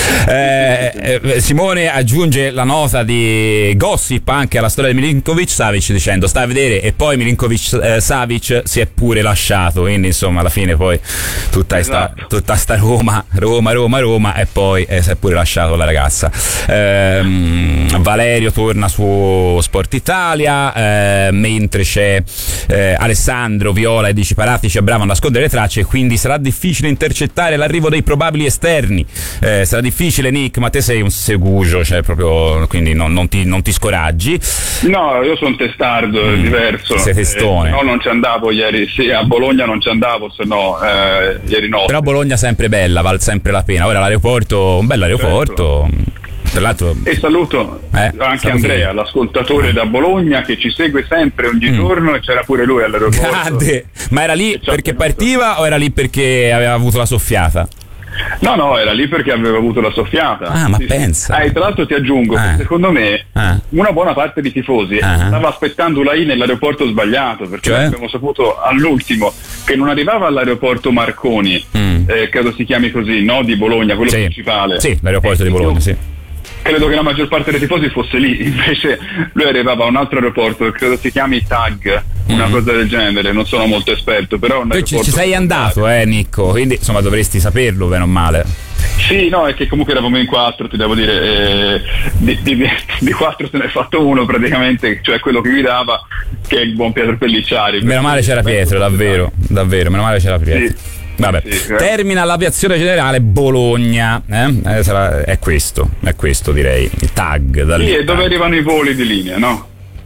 [SPEAKER 5] Eh, eh, Simone aggiunge la nota di gossip anche alla storia di Milinkovic Savic, dicendo sta a vedere, e poi Milinkovic eh, Savic si è pure lasciato, quindi insomma alla fine poi tutta esatto. sta, tutta sta Roma, Roma, Roma, Roma, e poi eh, si è pure lasciato la ragazza. Eh, Valerio torna su Sport Italia, eh, mentre c'è eh, Alessandro Viola e Dici Parati ci bravano a nascondere le tracce, quindi sarà difficile intercettare l'arrivo dei probabili esterni. Eh, sarà difficile, Nick, ma te sei un segugio, cioè proprio, quindi non, non, ti, non ti scoraggi.
[SPEAKER 6] No, io sono testardo, mm. è diverso.
[SPEAKER 5] Sei testone.
[SPEAKER 6] Eh, no, non ci andavo ieri, sì, a Bologna non ci andavo, se no eh, ieri no.
[SPEAKER 5] Però Bologna sempre bella, vale sempre la pena. Ora l'aeroporto, un bel aeroporto. Certo. Tra l'altro,
[SPEAKER 6] e saluto
[SPEAKER 5] eh,
[SPEAKER 6] anche Andrea, l'ascoltatore da Bologna, che ci segue sempre ogni mm. giorno, e c'era pure lui all'aeroporto. Grande.
[SPEAKER 5] Ma era lì perché partiva o era lì perché aveva avuto la soffiata?
[SPEAKER 6] No, no, era lì perché aveva avuto la soffiata.
[SPEAKER 5] Ah, ma
[SPEAKER 6] sì,
[SPEAKER 5] pensa.
[SPEAKER 6] Sì. Ah, e tra l'altro ti aggiungo,
[SPEAKER 5] ah.
[SPEAKER 6] che secondo me
[SPEAKER 5] ah.
[SPEAKER 6] una buona parte dei tifosi ah. stava aspettando Ulai nell'aeroporto sbagliato, perché
[SPEAKER 5] cioè?
[SPEAKER 6] abbiamo saputo all'ultimo che non arrivava all'aeroporto Marconi, mm. eh, credo si chiami così, no? Di Bologna, quello
[SPEAKER 5] sì.
[SPEAKER 6] principale.
[SPEAKER 5] Sì, l'aeroporto eh, di Bologna, sì.
[SPEAKER 6] Credo che la maggior parte dei tifosi fosse lì, invece lui arrivava a un altro aeroporto, credo si chiami Tag, una mm. cosa del genere, non sono molto esperto, però un
[SPEAKER 5] tu ci, ci sei andato, eh Nicco, quindi insomma dovresti saperlo bene o male.
[SPEAKER 6] Sì, no, è che comunque eravamo in quattro, ti devo dire, eh, di, di, di quattro se ne è fatto uno praticamente, cioè quello che guidava, che è il buon Pietro Pellicciari.
[SPEAKER 5] Meno male c'era Pietro, davvero, davvero, meno male c'era Pietro.
[SPEAKER 6] Sì.
[SPEAKER 5] Vabbè, sì, termina l'aviazione generale Bologna, eh? Eh, sarà, è questo, è questo direi, il tag da lì.
[SPEAKER 6] Sì, e dove arrivano i voli di linea, no?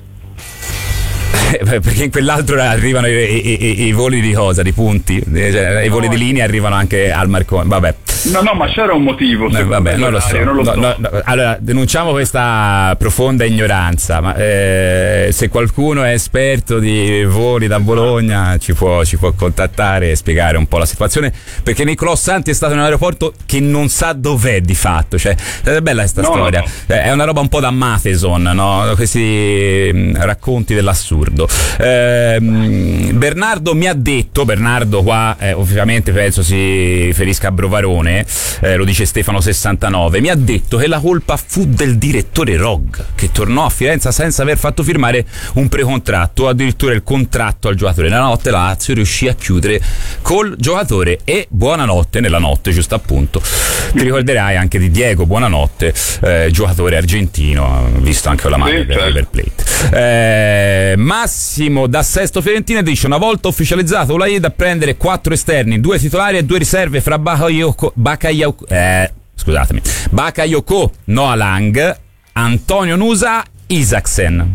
[SPEAKER 5] Perché in quell'altro arrivano i, i, i, i voli di cosa? Di punti? Cioè, i voli no. di linea arrivano anche al Marconi, vabbè.
[SPEAKER 6] No, no, ma c'era un motivo.
[SPEAKER 5] No, vabbè, non lo so. Non lo so. No, no, no. Allora, denunciamo questa profonda ignoranza, ma eh, se qualcuno è esperto di voli da Bologna ci può, ci può contattare e spiegare un po' la situazione, perché Nicolò Santi è stato in un aeroporto che non sa dov'è di fatto, cioè è bella questa no, storia, no, no. È una roba un po' da Matheson, no? Questi mh, racconti dell'assurdo. Eh, Bernardo mi ha detto, Bernardo qua eh, ovviamente penso si riferisca a Brovarone, me, eh, lo dice Stefano sessantanove, mi ha detto che la colpa fu del direttore Rog, che tornò a Firenze senza aver fatto firmare un precontratto, addirittura il contratto al giocatore. Nella notte la Lazio riuscì a chiudere col giocatore e buonanotte nella notte, giusto appunto. Ti ricorderai anche di Diego Buonanotte, eh, giocatore argentino, visto anche con la maglia del River Plate. Eh, Massimo da Sesto Fiorentina dice: una volta ufficializzato Ulaï da prendere quattro esterni, due titolari e due riserve fra Bakayoko, Bakayoko, eh, scusatemi, Bakayoko, Noah Lang, Antonio Nusa, Isaksen.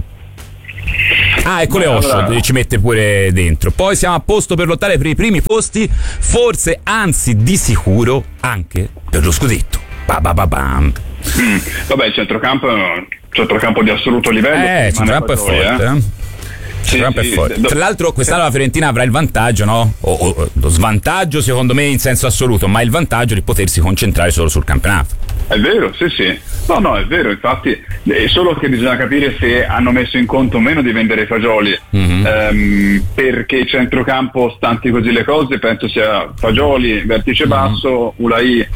[SPEAKER 5] Ah, ecco, le Osho allora ci mette pure dentro. Poi siamo a posto per lottare per i primi posti, forse, anzi di sicuro anche per lo scudetto. Ba ba ba bam.
[SPEAKER 6] Mm, vabbè, il centrocampo è un centrocampo di assoluto livello.
[SPEAKER 5] Eh, il centrocampo è forte, eh. eh. Sì, sì, sì. Tra l'altro quest'anno la Fiorentina avrà il vantaggio, no? O, o lo svantaggio secondo me in senso assoluto, ma il vantaggio di potersi concentrare solo sul campionato.
[SPEAKER 6] È vero, sì sì. No, no, è vero, infatti è solo che bisogna capire se hanno messo in conto o meno di vendere i Fagioli, mm-hmm. ehm, perché il centrocampo, stanti così le cose, penso sia Fagioli, vertice basso, mm-hmm. Ulaï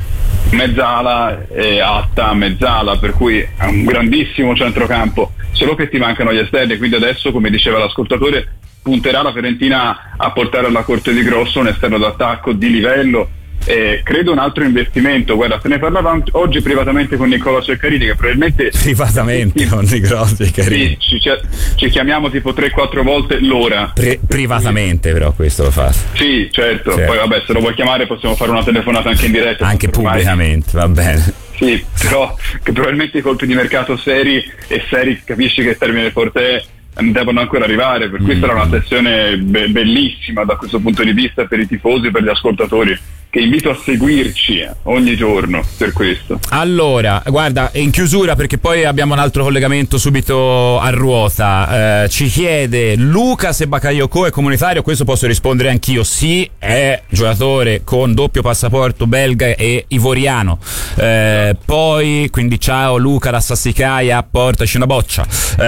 [SPEAKER 6] mezzala e Atta mezzala, per cui è un grandissimo centrocampo, solo che ti mancano gli esterni, quindi adesso, come diceva l'ascoltatore, punterà la Fiorentina a portare alla Corte di Grosso un esterno d'attacco di livello. Eh, credo un altro investimento. Guarda, se ne parlava oggi privatamente con Nicola Ceccarini, che probabilmente
[SPEAKER 5] privatamente sì, con Nicola Ceccarini
[SPEAKER 6] sì, ci, ci chiamiamo tipo tre quattro volte l'ora.
[SPEAKER 5] Pre- privatamente però questo lo fa.
[SPEAKER 6] Sì, certo. certo. Poi vabbè, se lo vuoi chiamare possiamo fare una telefonata anche in diretta.
[SPEAKER 5] Anche pubblicamente, va bene.
[SPEAKER 6] Sì, però che probabilmente i colpi di mercato seri e seri, capisci che termine forte è, devono ancora arrivare, per cui mm. sarà una sessione be- bellissima da questo punto di vista per i tifosi, per gli ascoltatori, che invito a seguirci ogni giorno per questo.
[SPEAKER 5] Allora, guarda, in chiusura, perché poi abbiamo un altro collegamento subito a ruota, eh, ci chiede Luca se Bakayoko è comunitario. Questo posso rispondere anch'io: sì, è giocatore con doppio passaporto belga e ivoriano. Eh, poi, quindi ciao Luca da Sassicaia, portaci una boccia.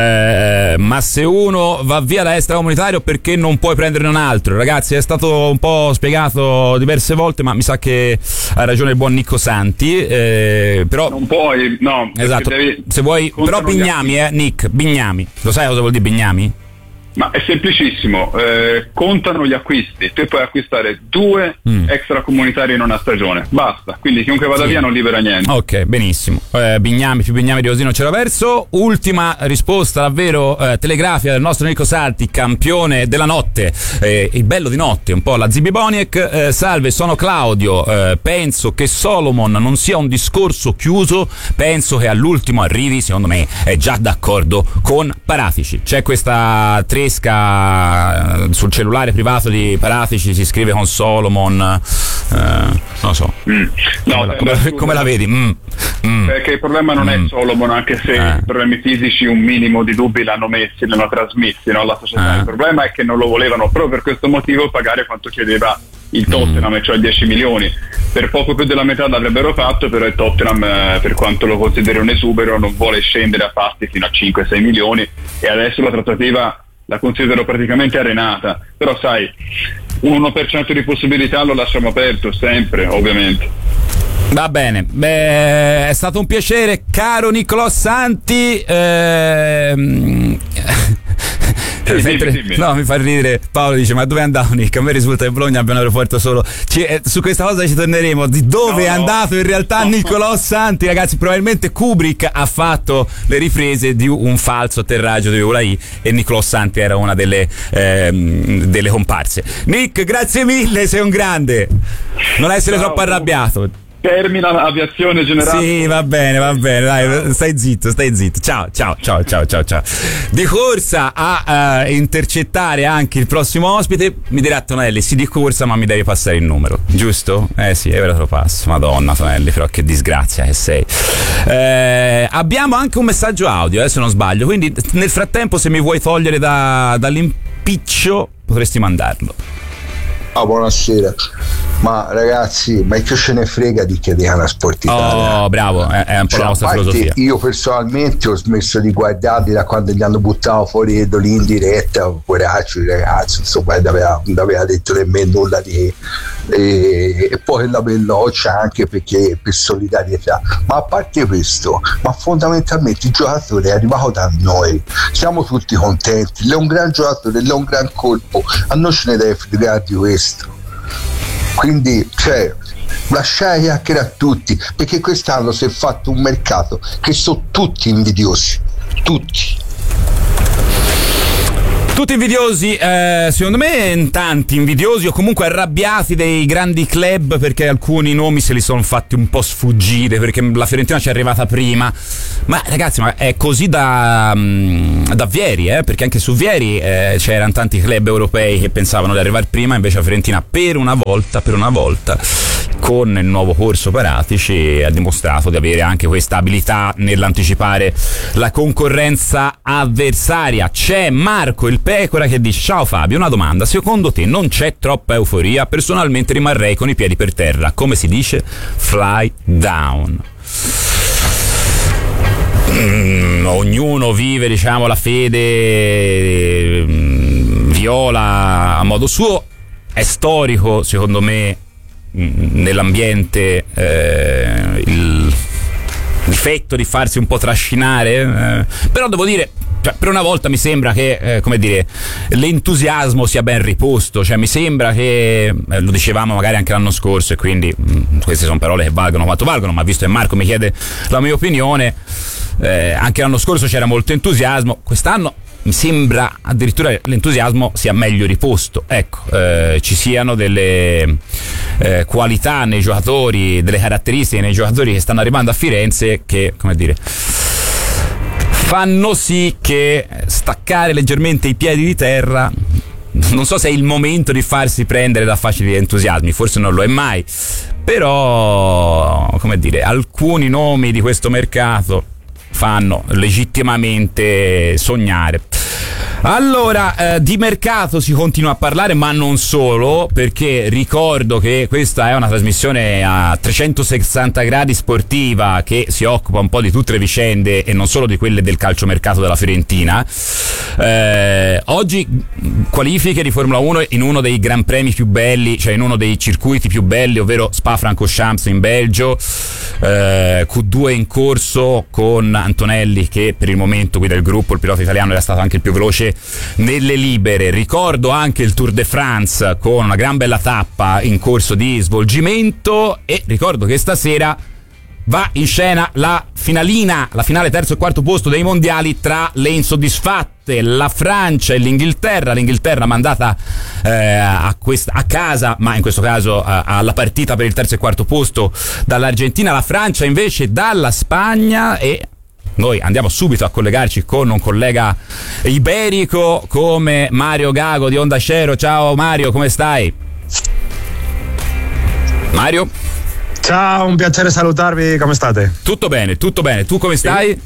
[SPEAKER 5] Eh, ma se uno va via da extracomunitario, perché non puoi prenderne un altro? Ragazzi, è stato un po' spiegato diverse volte, ma mi sa che ha ragione il buon Nico Santi, eh, però
[SPEAKER 6] non puoi, no,
[SPEAKER 5] esatto,
[SPEAKER 6] devi,
[SPEAKER 5] se vuoi, però Bignami, eh, Nick, Bignami, lo sai cosa vuol dire Bignami?
[SPEAKER 6] Ma è semplicissimo, eh, contano gli acquisti, tu puoi acquistare due mm. extracomunitari in una stagione, basta, quindi chiunque vada sì. via non libera niente.
[SPEAKER 5] Ok, benissimo. eh, Bignami più Bignami di Rosino c'era verso. Ultima risposta davvero eh, telegrafica del nostro Nico Santi, campione della notte, eh, il bello di notte, un po' la Zibi Boniek. eh, salve, sono Claudio, eh, penso che Solomon non sia un discorso chiuso, penso che all'ultimo arrivi, secondo me è già d'accordo con Paratici. C'è questa tre sul cellulare privato di Paratici, si scrive con Solomon, eh, non lo so. Mm. No, come, la, come, come la vedi? Mm. Mm.
[SPEAKER 6] Perché il problema non mm. è Solomon, anche se eh. i problemi fisici un minimo di dubbi l'hanno messi, l'hanno trasmessi, no, alla società. Eh. Il problema è che non lo volevano proprio per questo motivo pagare quanto chiedeva il Tottenham, mm. cioè dieci milioni. Per poco più della metà l'avrebbero fatto, però il Tottenham, eh, per quanto lo consideri un esubero, non vuole scendere a pasti fino a cinque sei milioni, e adesso la trattativa la considero praticamente arenata, però sai, un uno per cento di possibilità lo lasciamo aperto sempre, ovviamente.
[SPEAKER 5] Va bene, beh, è stato un piacere, caro Nicolò Santi. ehm...
[SPEAKER 6] Sì, dimmi, dimmi.
[SPEAKER 5] No, mi fa ridere. Paolo dice: ma dove è andato Nick? A me risulta che Bologna abbia un aeroporto solo. Ci, eh, su questa cosa ci torneremo. Di dove no, è andato in realtà no. Nicolò Santi, ragazzi? Probabilmente Kubrick ha fatto le riprese di un falso atterraggio di Ulaï e Nicolò Santi era una delle, ehm, delle comparse. Nick, grazie mille, sei un grande. Non essere Ciao. troppo arrabbiato.
[SPEAKER 6] Termina l'aviazione generale.
[SPEAKER 5] Sì, va bene, va bene, dai, stai zitto, stai zitto. Ciao, ciao, ciao, ciao, ciao, ciao. Di corsa a uh, intercettare anche il prossimo ospite, mi dirà Tonelli, sì, di corsa, ma mi devi passare il numero, giusto? Eh sì, ora te lo passo. Madonna Tonelli, però che disgrazia che sei. Eh, abbiamo anche un messaggio audio, eh, se non sbaglio, quindi nel frattempo se mi vuoi togliere da, dall'impiccio potresti mandarlo.
[SPEAKER 8] Ah, buonasera. Ma ragazzi, ma che ce ne frega di chiedere Sport Italia?
[SPEAKER 5] Oh, bravo, è, è un po'
[SPEAKER 8] cioè,
[SPEAKER 5] la nostra filosofia.
[SPEAKER 8] Io personalmente ho smesso di guardarli da quando gli hanno buttato fuori Edoli in diretta, poracci ragazzi, insomma non aveva, non aveva detto nemmeno nulla di e, e poi la belloccia anche perché per solidarietà, ma a parte questo, ma fondamentalmente il giocatore è arrivato da noi, siamo tutti contenti, è un gran giocatore, è un gran colpo, a noi ce ne deve fregare di questo. Quindi cioè lasciare chiacchierare a tutti, perché quest'anno si è fatto un mercato che sono tutti invidiosi, tutti
[SPEAKER 5] Tutti invidiosi, eh, secondo me tanti invidiosi o comunque arrabbiati dei grandi club perché alcuni nomi se li sono fatti un po' sfuggire, perché la Fiorentina ci è arrivata prima. Ma ragazzi, ma è così da, da Vieri, eh? Perché anche su Vieri eh, c'erano tanti club europei che pensavano di arrivare prima, invece la Fiorentina per una volta, per una volta con il nuovo corso Paratici ha dimostrato di avere anche questa abilità nell'anticipare la concorrenza avversaria. C'è Marco il Pecora che dice: ciao Fabio, una domanda, secondo te non c'è troppa euforia? Personalmente rimarrei con i piedi per terra, come si dice? Fly down. Mm, ognuno vive, diciamo, la fede mm, viola a modo suo. È storico secondo me nell'ambiente eh, il difetto di farsi un po' trascinare, eh, però devo dire, cioè, per una volta mi sembra che eh, come dire, l'entusiasmo sia ben riposto, cioè mi sembra che eh, lo dicevamo magari anche l'anno scorso e quindi mh, queste sono parole che valgono quanto valgono, ma visto che Marco mi chiede la mia opinione, eh, anche l'anno scorso c'era molto entusiasmo, quest'anno mi sembra addirittura l'entusiasmo sia meglio riposto, ecco, eh, ci siano delle eh, qualità nei giocatori, delle caratteristiche nei giocatori che stanno arrivando a Firenze che, come dire, fanno sì che staccare leggermente i piedi di terra, non so se è il momento di farsi prendere da facili entusiasmi, forse non lo è mai, però, come dire, alcuni nomi di questo mercato fanno legittimamente sognare. Allora, eh, di mercato si continua a parlare, ma non solo, perché ricordo che questa è una trasmissione a trecentosessanta gradi sportiva che si occupa un po' di tutte le vicende e non solo di quelle del calciomercato della Fiorentina. Eh, oggi qualifiche di Formula uno in uno dei gran premi più belli, cioè in uno dei circuiti più belli, ovvero Spa-Francorchamps in Belgio, eh, Q due in corso con Antonelli che per il momento guida il gruppo, il pilota italiano era stato anche il più veloce nelle libere. Ricordo anche il Tour de France con una gran bella tappa in corso di svolgimento e ricordo che stasera va in scena la finalina, la finale terzo e quarto posto dei mondiali tra le insoddisfatte, la Francia e l'Inghilterra. L'Inghilterra mandata eh, a, questa, a casa, ma in questo caso eh, alla partita per il terzo e quarto posto dall'Argentina, la Francia invece dalla Spagna. E noi andiamo subito a collegarci con un collega iberico come Mario Gago di Onda Cero. Ciao Mario, come stai? Mario?
[SPEAKER 9] Ciao, un piacere salutarvi, come state?
[SPEAKER 5] Tutto bene, tutto bene, tu come stai? Sì.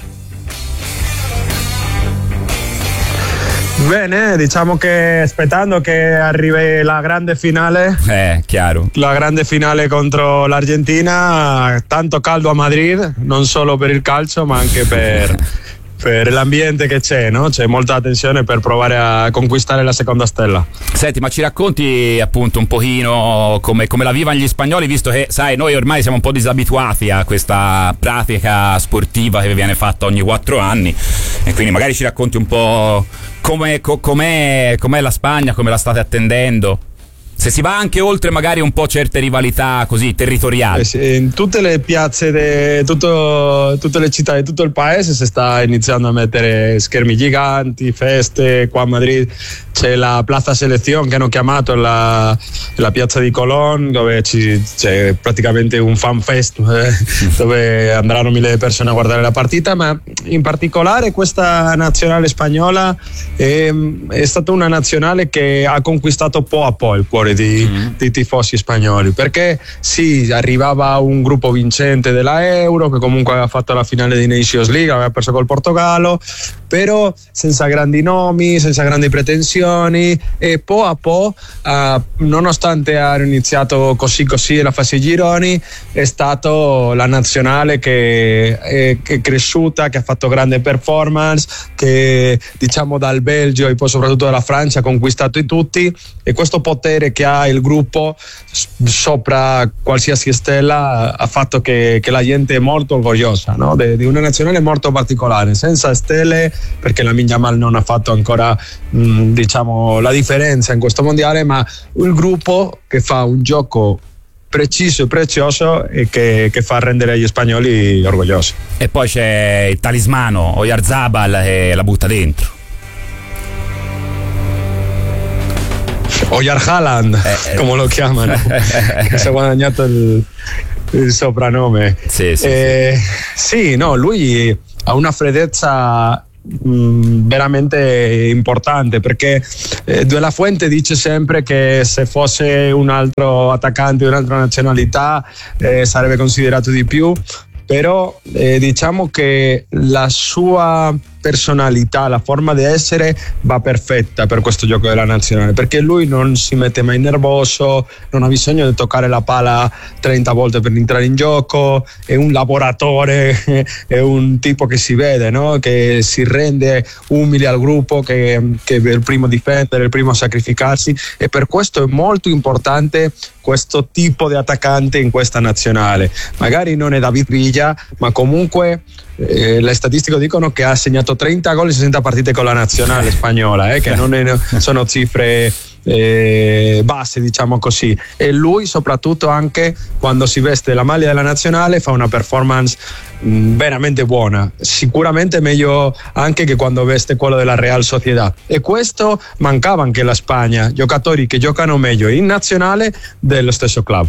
[SPEAKER 9] Bene, diciamo che aspettando che arrivi la grande finale.
[SPEAKER 5] Eh, chiaro.
[SPEAKER 9] La grande finale contro l'Argentina, tanto caldo a Madrid, non solo per il calcio ma anche per, per l'ambiente che c'è, no? C'è molta attenzione per provare a conquistare la seconda stella.
[SPEAKER 5] Senti, ma ci racconti appunto un pochino come, come la vivono gli spagnoli, visto che sai, noi ormai siamo un po' disabituati a questa pratica sportiva che viene fatta ogni quattro anni e quindi magari ci racconti un po' com'è, com'è, com'è la Spagna, come la state attendendo. Se si va anche oltre magari un po' certe rivalità così territoriali.
[SPEAKER 9] Eh sì, in tutte le piazze di tutte le città di tutto il paese si sta iniziando a mettere schermi giganti, feste. Qua a Madrid c'è la Plaza Selección che hanno chiamato la, la piazza di Colón, dove ci, c'è praticamente un fan fest eh, dove andranno mille persone a guardare la partita, ma in particolare questa nazionale spagnola è, è stata una nazionale che ha conquistato po' a po' il cuore Di, mm. dei tifosi spagnoli, perché sì, arrivava un gruppo vincente della Euro che comunque aveva fatto la finale di Nations League, aveva perso col Portogallo, però senza grandi nomi, senza grandi pretensioni, e po' a po', uh, nonostante ha iniziato così così la fase gironi, è stato la nazionale che è, che è cresciuta, che ha fatto grande performance, che diciamo dal Belgio e poi soprattutto dalla Francia ha conquistato i tutti, e questo potere che ha il gruppo sopra qualsiasi stella ha fatto che, che la gente è molto orgogliosa, no? De, di una nazionale molto particolare, senza stelle, perché la Yamal non ha fatto ancora mh, diciamo la differenza in questo mondiale, ma il gruppo che fa un gioco preciso e prezioso e che, che fa rendere gli spagnoli orgogliosi.
[SPEAKER 5] E poi c'è il talismano Oyarzabal e la butta dentro.
[SPEAKER 9] Oyar Haaland, eh, come lo chiamano, che si è guadagnato il, il soprannome.
[SPEAKER 5] Sì, sì,
[SPEAKER 9] eh, sì. sì, no, lui ha una freddezza mh, veramente importante, perché eh, De La Fuente dice sempre che se fosse un altro attaccante di un'altra nazionalità eh, sarebbe considerato di più, però eh, diciamo che la sua personalità, la forma di essere va perfetta per questo gioco della nazionale, perché lui non si mette mai nervoso, non ha bisogno di toccare la palla trenta volte per entrare in gioco, è un lavoratore, è un tipo che si vede, no? Che si rende umile al gruppo, che, che è il primo a difendere, il primo a sacrificarsi, e per questo è molto importante questo tipo di attaccante in questa nazionale. Magari non è David Villa, ma comunque eh, le statistiche dicono che ha segnato trenta gol in sessanta partite con la nazionale spagnola, eh, che non è, sono cifre eh, basse, diciamo così, e lui soprattutto anche quando si veste la maglia della nazionale fa una performance mh, veramente buona, sicuramente meglio anche che quando veste quello della Real Sociedad, e questo mancava anche alla Spagna, giocatori che giocano meglio in nazionale dello stesso club.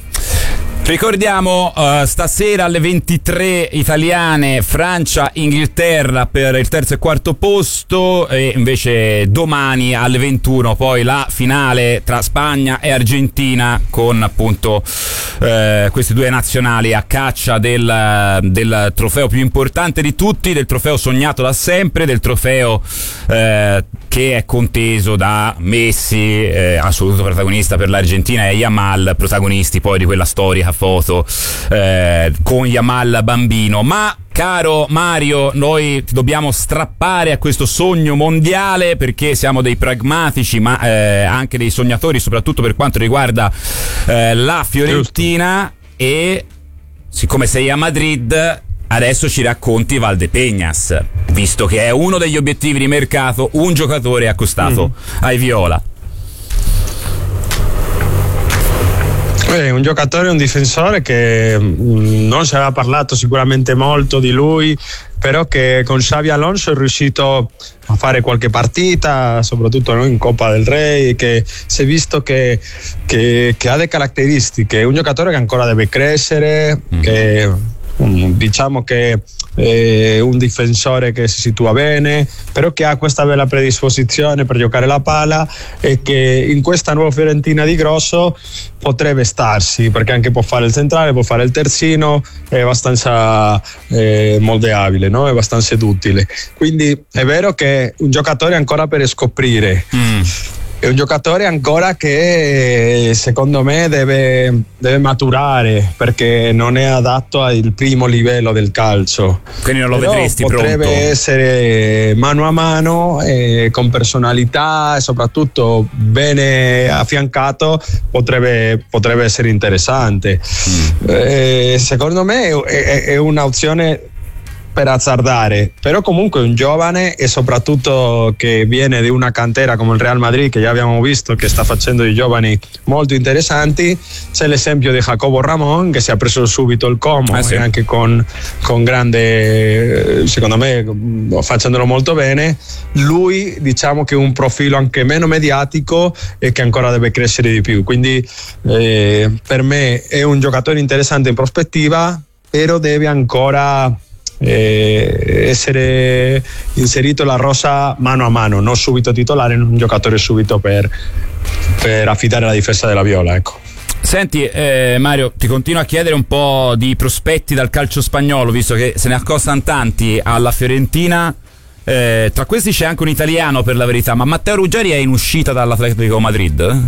[SPEAKER 5] Ricordiamo uh, stasera alle ventitré italiane, Francia, Inghilterra per il terzo e quarto posto, e invece domani alle ventuno poi la finale tra Spagna e Argentina, con appunto uh, queste due nazionali a caccia del, del trofeo più importante di tutti, del trofeo sognato da sempre, del trofeo uh, che è conteso da Messi, eh, assoluto protagonista per l'Argentina, e Yamal, protagonisti poi di quella storica foto eh, con Yamal bambino. Ma caro Mario, noi ti dobbiamo strappare a questo sogno mondiale, perché siamo dei pragmatici, ma eh, anche dei sognatori, soprattutto per quanto riguarda eh, la Fiorentina. Giusto. E siccome sei a Madrid, adesso ci racconti Valdepeñas, visto che è uno degli obiettivi di mercato, un giocatore accostato mm. ai viola.
[SPEAKER 9] È un giocatore, un difensore che mh, non si aveva parlato sicuramente molto di lui, però che con Xabi Alonso è riuscito a fare qualche partita, soprattutto no, in Coppa del Re, che si è visto che, che, che ha delle caratteristiche. È un giocatore che ancora deve crescere, mm. che diciamo che è un difensore che si situa bene, però che ha questa bella predisposizione per giocare la palla, e che in questa nuova Fiorentina di Grosso potrebbe starsi, perché anche può fare il centrale, può fare il terzino, è abbastanza eh, moldeabile, no? È abbastanza duttile, quindi è vero che è un giocatore ancora per scoprire. mm. È un giocatore ancora che secondo me deve, deve maturare, perché non è adatto al primo livello del calcio.
[SPEAKER 5] Quindi non lo
[SPEAKER 9] Però
[SPEAKER 5] vedresti
[SPEAKER 9] potrebbe
[SPEAKER 5] pronto.
[SPEAKER 9] essere mano a mano, eh, con personalità e soprattutto bene affiancato, potrebbe, potrebbe essere interessante. Mm. Eh, secondo me è, è, è un'opzione per azzardare, però comunque è un giovane, e soprattutto che viene di una cantera come il Real Madrid, che già abbiamo visto che sta facendo dei giovani molto interessanti. C'è l'esempio di Jacobo Ramón, che si è preso subito il Como, ah, sì. e anche con, con grande, secondo me facendolo molto bene. Lui diciamo che è un profilo anche meno mediatico e che ancora deve crescere di più, quindi eh, per me è un giocatore interessante in prospettiva, però deve ancora Eh, essere inserito la rosa mano a mano, non subito titolare, un giocatore subito per, per affidare la difesa della Viola, ecco.
[SPEAKER 5] Senti eh, Mario, ti continuo a chiedere un po' di prospetti dal calcio spagnolo, visto che se ne accostano tanti alla Fiorentina. Eh, tra questi c'è anche un italiano, per la verità, ma Matteo Ruggeri è in uscita dall'Atletico Madrid?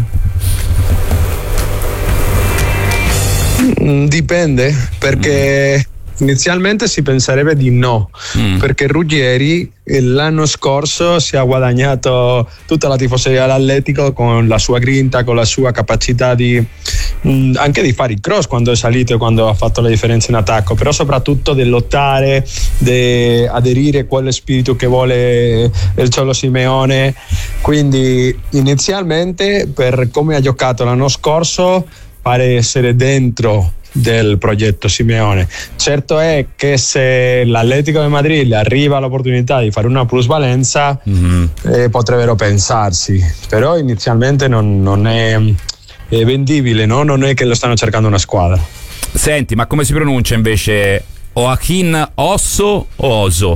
[SPEAKER 9] Mm, dipende, perché mm. inizialmente si penserebbe di no, mm. perché Ruggeri l'anno scorso si è guadagnato tutta la tifoseria dell'Atletico con la sua grinta, con la sua capacità di mh, anche di fare il cross quando è salito e quando ha fatto la differenza in attacco, però soprattutto di lottare, di aderire a quello spirito che vuole il Cholo Simeone. Quindi inizialmente, per come ha giocato l'anno scorso, pare essere dentro del progetto Simeone. Certo è che se l'Atletico di Madrid arriva all'opportunità di fare una plusvalenza, mm-hmm. eh, potrebbero pensarsi, però inizialmente non, non è, è vendibile, no? Non è che lo stanno cercando una squadra.
[SPEAKER 5] Senti, ma come si pronuncia invece Joaquín Osso o Oso?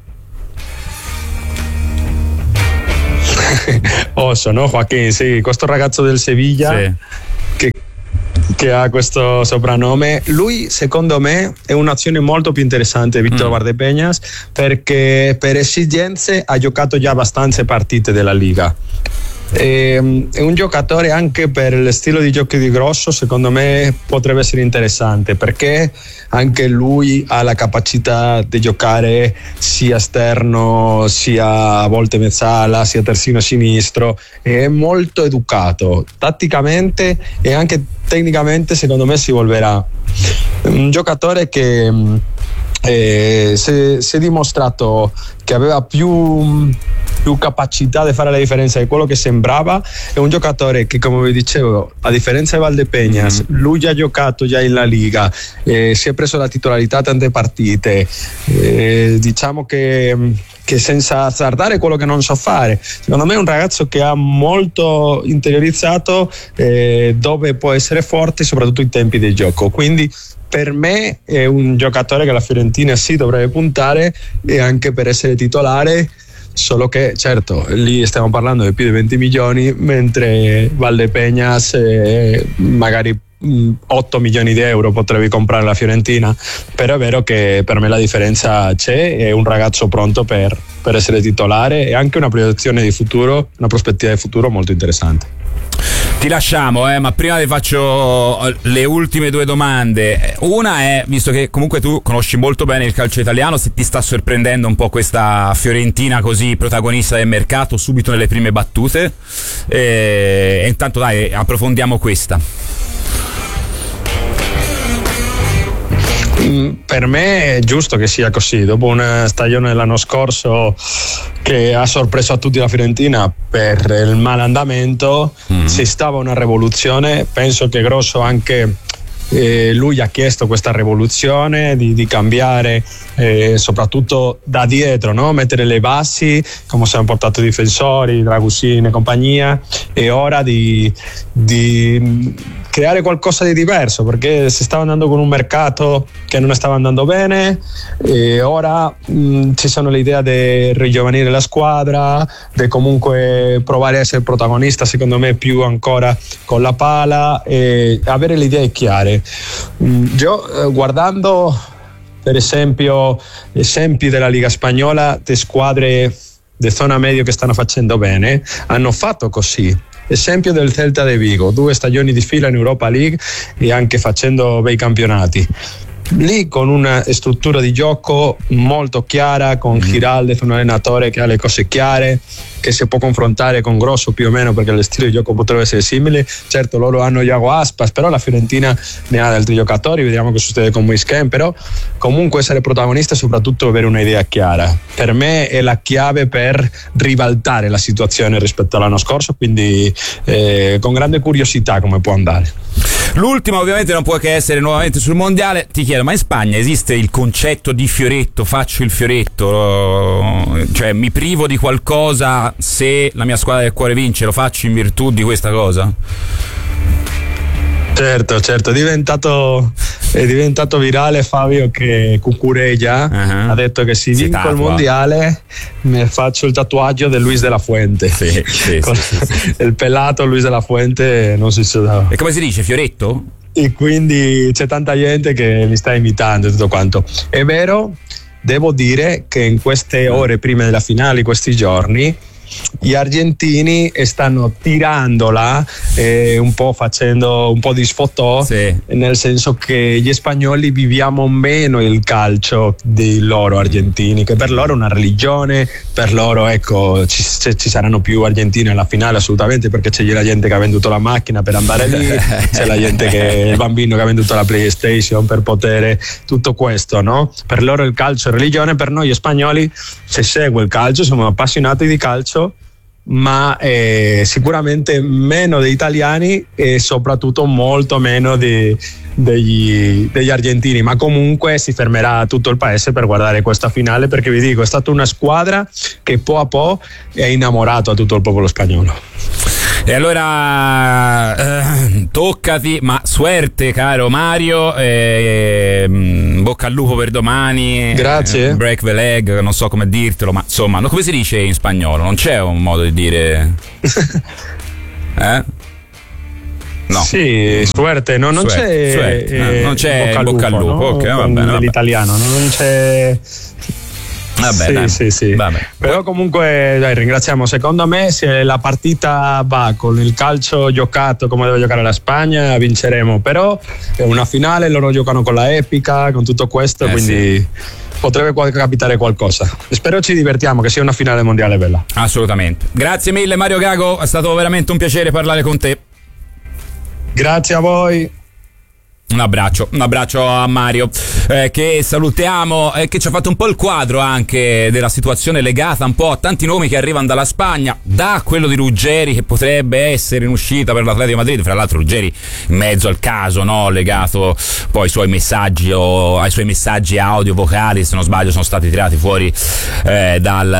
[SPEAKER 9] Osso, no? Joaquín, sì, questo ragazzo del Sevilla, sì, che che ha questo soprannome. Lui, secondo me, è un'azione molto più interessante, Víctor mm. Valdepeñas, perché per esigenze ha giocato già abbastanza partite della Liga. È un giocatore anche per lo stile di gioco di Grosso, secondo me potrebbe essere interessante, perché anche lui ha la capacità di giocare sia esterno, sia a volte mezzala, sia terzino sinistro, è molto educato tatticamente e anche tecnicamente. Secondo me si evolverà, un giocatore che eh, si, si è dimostrato che aveva più più capacità di fare la differenza di quello che sembrava. È un giocatore che, come vi dicevo, a differenza di Valdepeñas, mm. lui già ha giocato già in La Liga, eh, si è preso la titolarità tante partite, eh, diciamo che, che senza azzardare quello che non sa fare. Secondo me è un ragazzo che ha molto interiorizzato eh, dove può essere forte, soprattutto in tempi di gioco, quindi per me è un giocatore che la Fiorentina sì dovrebbe puntare, e anche per essere titolare. Solo che certo lì stiamo parlando di più di venti milioni, mentre Valdepeñas eh, magari mh, otto milioni di euro potrebbe comprare la Fiorentina. Però è vero che per me la differenza c'è, è un ragazzo pronto per, per essere titolare, e anche una proiezione di futuro, una prospettiva di futuro molto interessante.
[SPEAKER 5] Ti lasciamo, eh, ma prima ti faccio le ultime due domande. Una è, visto che comunque tu conosci molto bene il calcio italiano, se ti sta sorprendendo un po' questa Fiorentina così protagonista del mercato subito nelle prime battute, e, e intanto dai, approfondiamo questa.
[SPEAKER 9] Per me è giusto che sia così, dopo una stagione dell'anno scorso che ha sorpreso a tutti la Fiorentina per il malandamento, mm. si stava una rivoluzione. Penso che Grosso anche eh, lui ha chiesto questa rivoluzione di, di cambiare eh, soprattutto da dietro, no? Mettere le basi, come si hanno portato i difensori, Dragussin e compagnia, e ora di, di creare qualcosa di diverso, perché si stava andando con un mercato che non stava andando bene, e ora mh, ci sono l'idea di rigiovanire la squadra, di comunque provare a essere protagonista, secondo me più ancora con la pala, e avere le idee chiare. Mh, io eh, guardando per esempio esempi della Liga Spagnola di squadre di zona medio che stanno facendo bene, hanno fatto così. Esempio del Celta de Vigo, due stagioni di fila in Europa League e anche facendo bei campionati. Lì con una struttura di gioco molto chiara, con mm. Giraldez, un allenatore che ha le cose chiare, che si può confrontare con Grosso più o meno, perché lo stile di gioco potrebbe essere simile. Certo loro hanno Iago Aspas, però la Fiorentina ne ha altri giocatori, vediamo che succede con Moisken, però comunque essere protagonista e soprattutto avere un'idea chiara, per me è la chiave per ribaltare la situazione rispetto all'anno scorso, quindi eh, con grande curiosità come può andare.
[SPEAKER 5] L'ultima ovviamente non può che essere nuovamente sul mondiale. Ti chiedo, ma in Spagna esiste il concetto di fioretto, faccio il fioretto, cioè mi privo di qualcosa se la mia squadra del cuore vince, lo faccio in virtù di questa cosa?
[SPEAKER 9] Certo, certo, è diventato, è diventato virale Fabio che Cucurella uh-huh. ha detto che se vinco il mondiale mi faccio il tatuaggio del Luis de la Fuente,
[SPEAKER 5] sì, sì,
[SPEAKER 9] con
[SPEAKER 5] sì, sì, sì.
[SPEAKER 9] il pelato Luis de la Fuente, non si sa.
[SPEAKER 5] E come si dice, fioretto?
[SPEAKER 9] E quindi c'è tanta gente che li sta imitando e tutto quanto. È vero devo dire che in queste ore prima della finale, questi giorni, gli argentini stanno tirandola eh, un po' facendo un po' di sfotò, sì. Nel senso che gli spagnoli viviamo meno il calcio di loro argentini, che per loro è una religione, per loro ecco ci, ci saranno più argentini alla finale assolutamente, perché c'è la gente che ha venduto la macchina per andare lì, c'è la gente che il bambino che ha venduto la PlayStation per poter tutto questo, no? Per loro il calcio è religione, per noi spagnoli si segue il calcio, siamo appassionati di calcio, ma eh, sicuramente meno degli italiani e soprattutto molto meno di, degli, degli argentini, ma comunque si fermerà tutto il paese per guardare questa finale, perché vi dico è stata una squadra che po' a po' è innamorato a tutto il popolo spagnolo.
[SPEAKER 5] E allora eh, toccati, ma suerte caro Mario, eh, bocca al lupo per domani.
[SPEAKER 9] Grazie.
[SPEAKER 5] eh, break the leg, non so come dirtelo, ma insomma, no, come si dice in spagnolo? Non c'è un modo di dire eh? No.
[SPEAKER 9] Sì, suerte, no, non
[SPEAKER 5] suerte,
[SPEAKER 9] c'è
[SPEAKER 5] suerte.
[SPEAKER 9] Eh,
[SPEAKER 5] no, non c'è bocca, bocca al lupo,
[SPEAKER 9] no?
[SPEAKER 5] Okay, va bene,
[SPEAKER 9] dell'italiano, no? Non c'è.
[SPEAKER 5] Vabbè,
[SPEAKER 9] sì,
[SPEAKER 5] dai.
[SPEAKER 9] sì, sì.
[SPEAKER 5] Vabbè.
[SPEAKER 9] Però comunque dai, ringraziamo. Secondo me se la partita va con il calcio giocato come deve giocare la Spagna, vinceremo. Però è una finale, loro giocano con la epica, con tutto questo, eh, quindi sì. Potrebbe capitare qualcosa. Spero ci divertiamo, che sia una finale mondiale bella.
[SPEAKER 5] Assolutamente. Grazie mille Mario Gago, è stato veramente un piacere parlare con te.
[SPEAKER 9] Grazie a voi.
[SPEAKER 5] Un abbraccio, un abbraccio a Mario eh, che salutiamo e eh, che ci ha fatto un po' il quadro anche della situazione legata un po' a tanti nomi che arrivano dalla Spagna, da quello di Ruggeri che potrebbe essere in uscita per l'Atletico Madrid, fra l'altro Ruggeri in mezzo al caso, no? Legato poi ai suoi messaggi o ai suoi messaggi audio vocali, se non sbaglio sono stati tirati fuori eh, dal,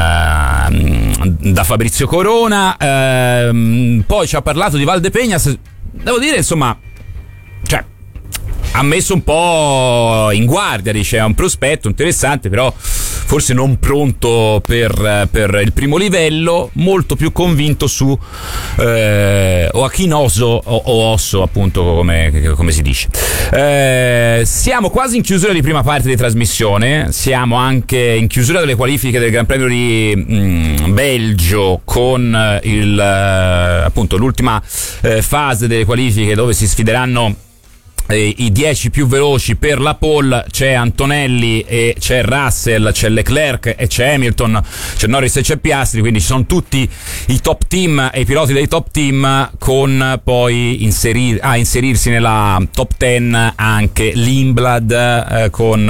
[SPEAKER 5] eh, da Fabrizio Corona, eh, poi ci ha parlato di Valdepeñas, devo dire insomma, cioè ha messo un po' in guardia, dice, è un prospetto interessante, però forse non pronto per, per il primo livello, molto più convinto su eh, Joaquín Osso, o, o Osso appunto come, come si dice. Eh, siamo quasi in chiusura di prima parte di trasmissione, siamo anche in chiusura delle qualifiche del Gran Premio di mh, Belgio con il, appunto l'ultima eh, fase delle qualifiche dove si sfideranno i dieci più veloci per la pole. C'è Antonelli e c'è Russell, c'è Leclerc e c'è Hamilton, c'è Norris e c'è Piastri, quindi ci sono tutti i top team e i piloti dei top team, con poi inserir, ah, inserirsi nella top dieci anche l'Inblad eh, con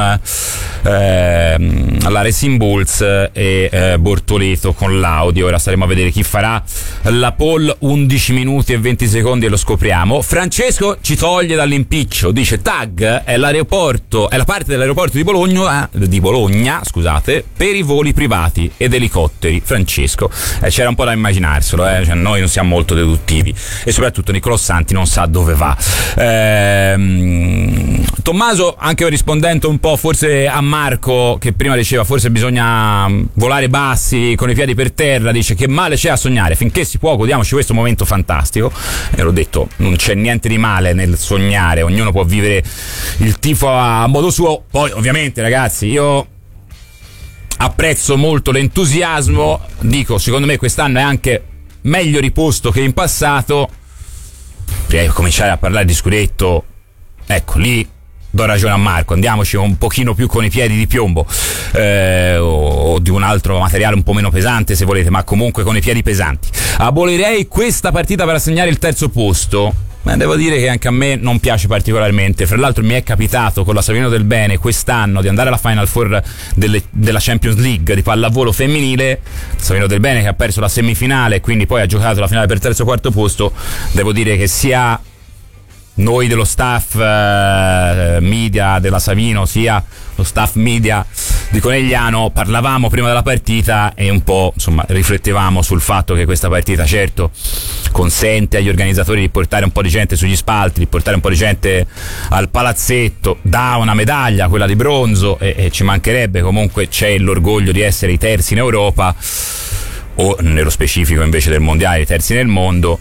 [SPEAKER 5] eh, la Racing Bulls e eh, Bortoleto con l'Audio. Ora staremo a vedere chi farà la pole, undici minuti e venti secondi e lo scopriamo. Francesco ci toglie dall'impiccio, dice Tag è l'aeroporto, è la parte dell'aeroporto di Bologna, eh, di Bologna, scusate, per i voli privati ed elicotteri. Francesco, eh, c'era un po' da immaginarselo, eh, cioè, noi non siamo molto deduttivi e soprattutto Nicolò Santi non sa dove va. Ehm, Tommaso, anche rispondendo un po' forse a Marco che prima diceva forse bisogna volare bassi con i piedi per terra, dice che male c'è a sognare, finché si può godiamoci questo momento fantastico. E l'ho detto, non c'è niente di male nel sognare, ognuno può vivere il tifo a modo suo. Poi ovviamente ragazzi, io apprezzo molto l'entusiasmo, dico secondo me quest'anno è anche meglio riposto che in passato. Prima di cominciare a parlare di scudetto, ecco lì do ragione a Marco, andiamoci un pochino più con i piedi di piombo, eh, o di un altro materiale un po' meno pesante se volete, ma comunque con i piedi pesanti. Abolirei questa partita per assegnare il terzo posto. Ma devo dire che anche a me non piace particolarmente. Fra l'altro mi è capitato con la Savino del Bene quest'anno di andare alla Final Four delle, della Champions League di pallavolo femminile. Savino del Bene che ha perso la semifinale e quindi poi ha giocato la finale per terzo o quarto posto. Devo dire che sia noi dello staff eh, media della Savino sia lo staff media di Conegliano parlavamo prima della partita e un po' insomma riflettevamo sul fatto che questa partita certo consente agli organizzatori di portare un po' di gente sugli spalti, di portare un po' di gente al palazzetto, dà una medaglia, quella di bronzo, e, e ci mancherebbe, comunque c'è l'orgoglio di essere i terzi in Europa o nello specifico invece del mondiale i terzi nel mondo,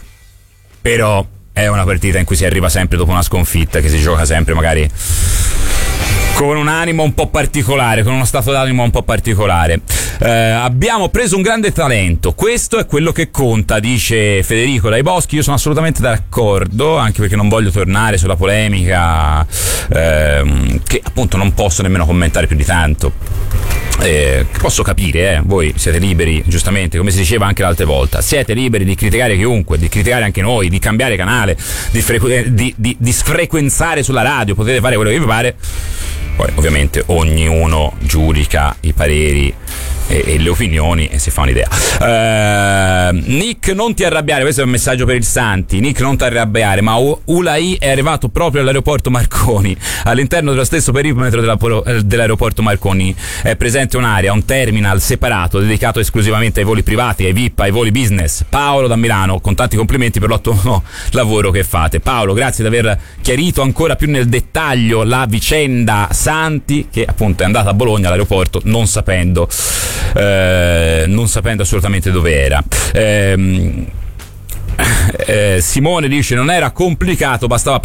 [SPEAKER 5] però è una partita in cui si arriva sempre dopo una sconfitta, che si gioca sempre magari con un animo un po' particolare, con uno stato d'animo un po' particolare. Eh, abbiamo preso un grande talento, questo è quello che conta, dice Federico Dai Boschi. Io sono assolutamente d'accordo, anche perché non voglio tornare sulla polemica, ehm, che appunto non posso nemmeno commentare più di tanto. Eh, posso capire, eh, voi siete liberi, giustamente, come si diceva anche l'altra volta, siete liberi di criticare chiunque, di criticare anche noi, di cambiare canale, di, frequ- di, di, di sfrequenzare sulla radio, potete fare quello che vi pare. Poi ovviamente ognuno giudica i pareri e, e le opinioni e si fa un'idea. uh, Nick, non ti arrabbiare, questo è un messaggio per il Santi. Nick, non ti arrabbiare, ma U- Ulai è arrivato proprio all'aeroporto Marconi, all'interno dello stesso perimetro della, dell'aeroporto Marconi è presente un'area, un terminal separato dedicato esclusivamente ai voli privati, ai V I P, ai voli business. Paolo da Milano, con tanti complimenti per l'ottimo lavoro che fate. Paolo, grazie di aver chiarito ancora più nel dettaglio la vicenda Santi, che appunto è andata a Bologna all'aeroporto non sapendo eh, non sapendo assolutamente dove era. eh, eh, Simone dice non era complicato, bastava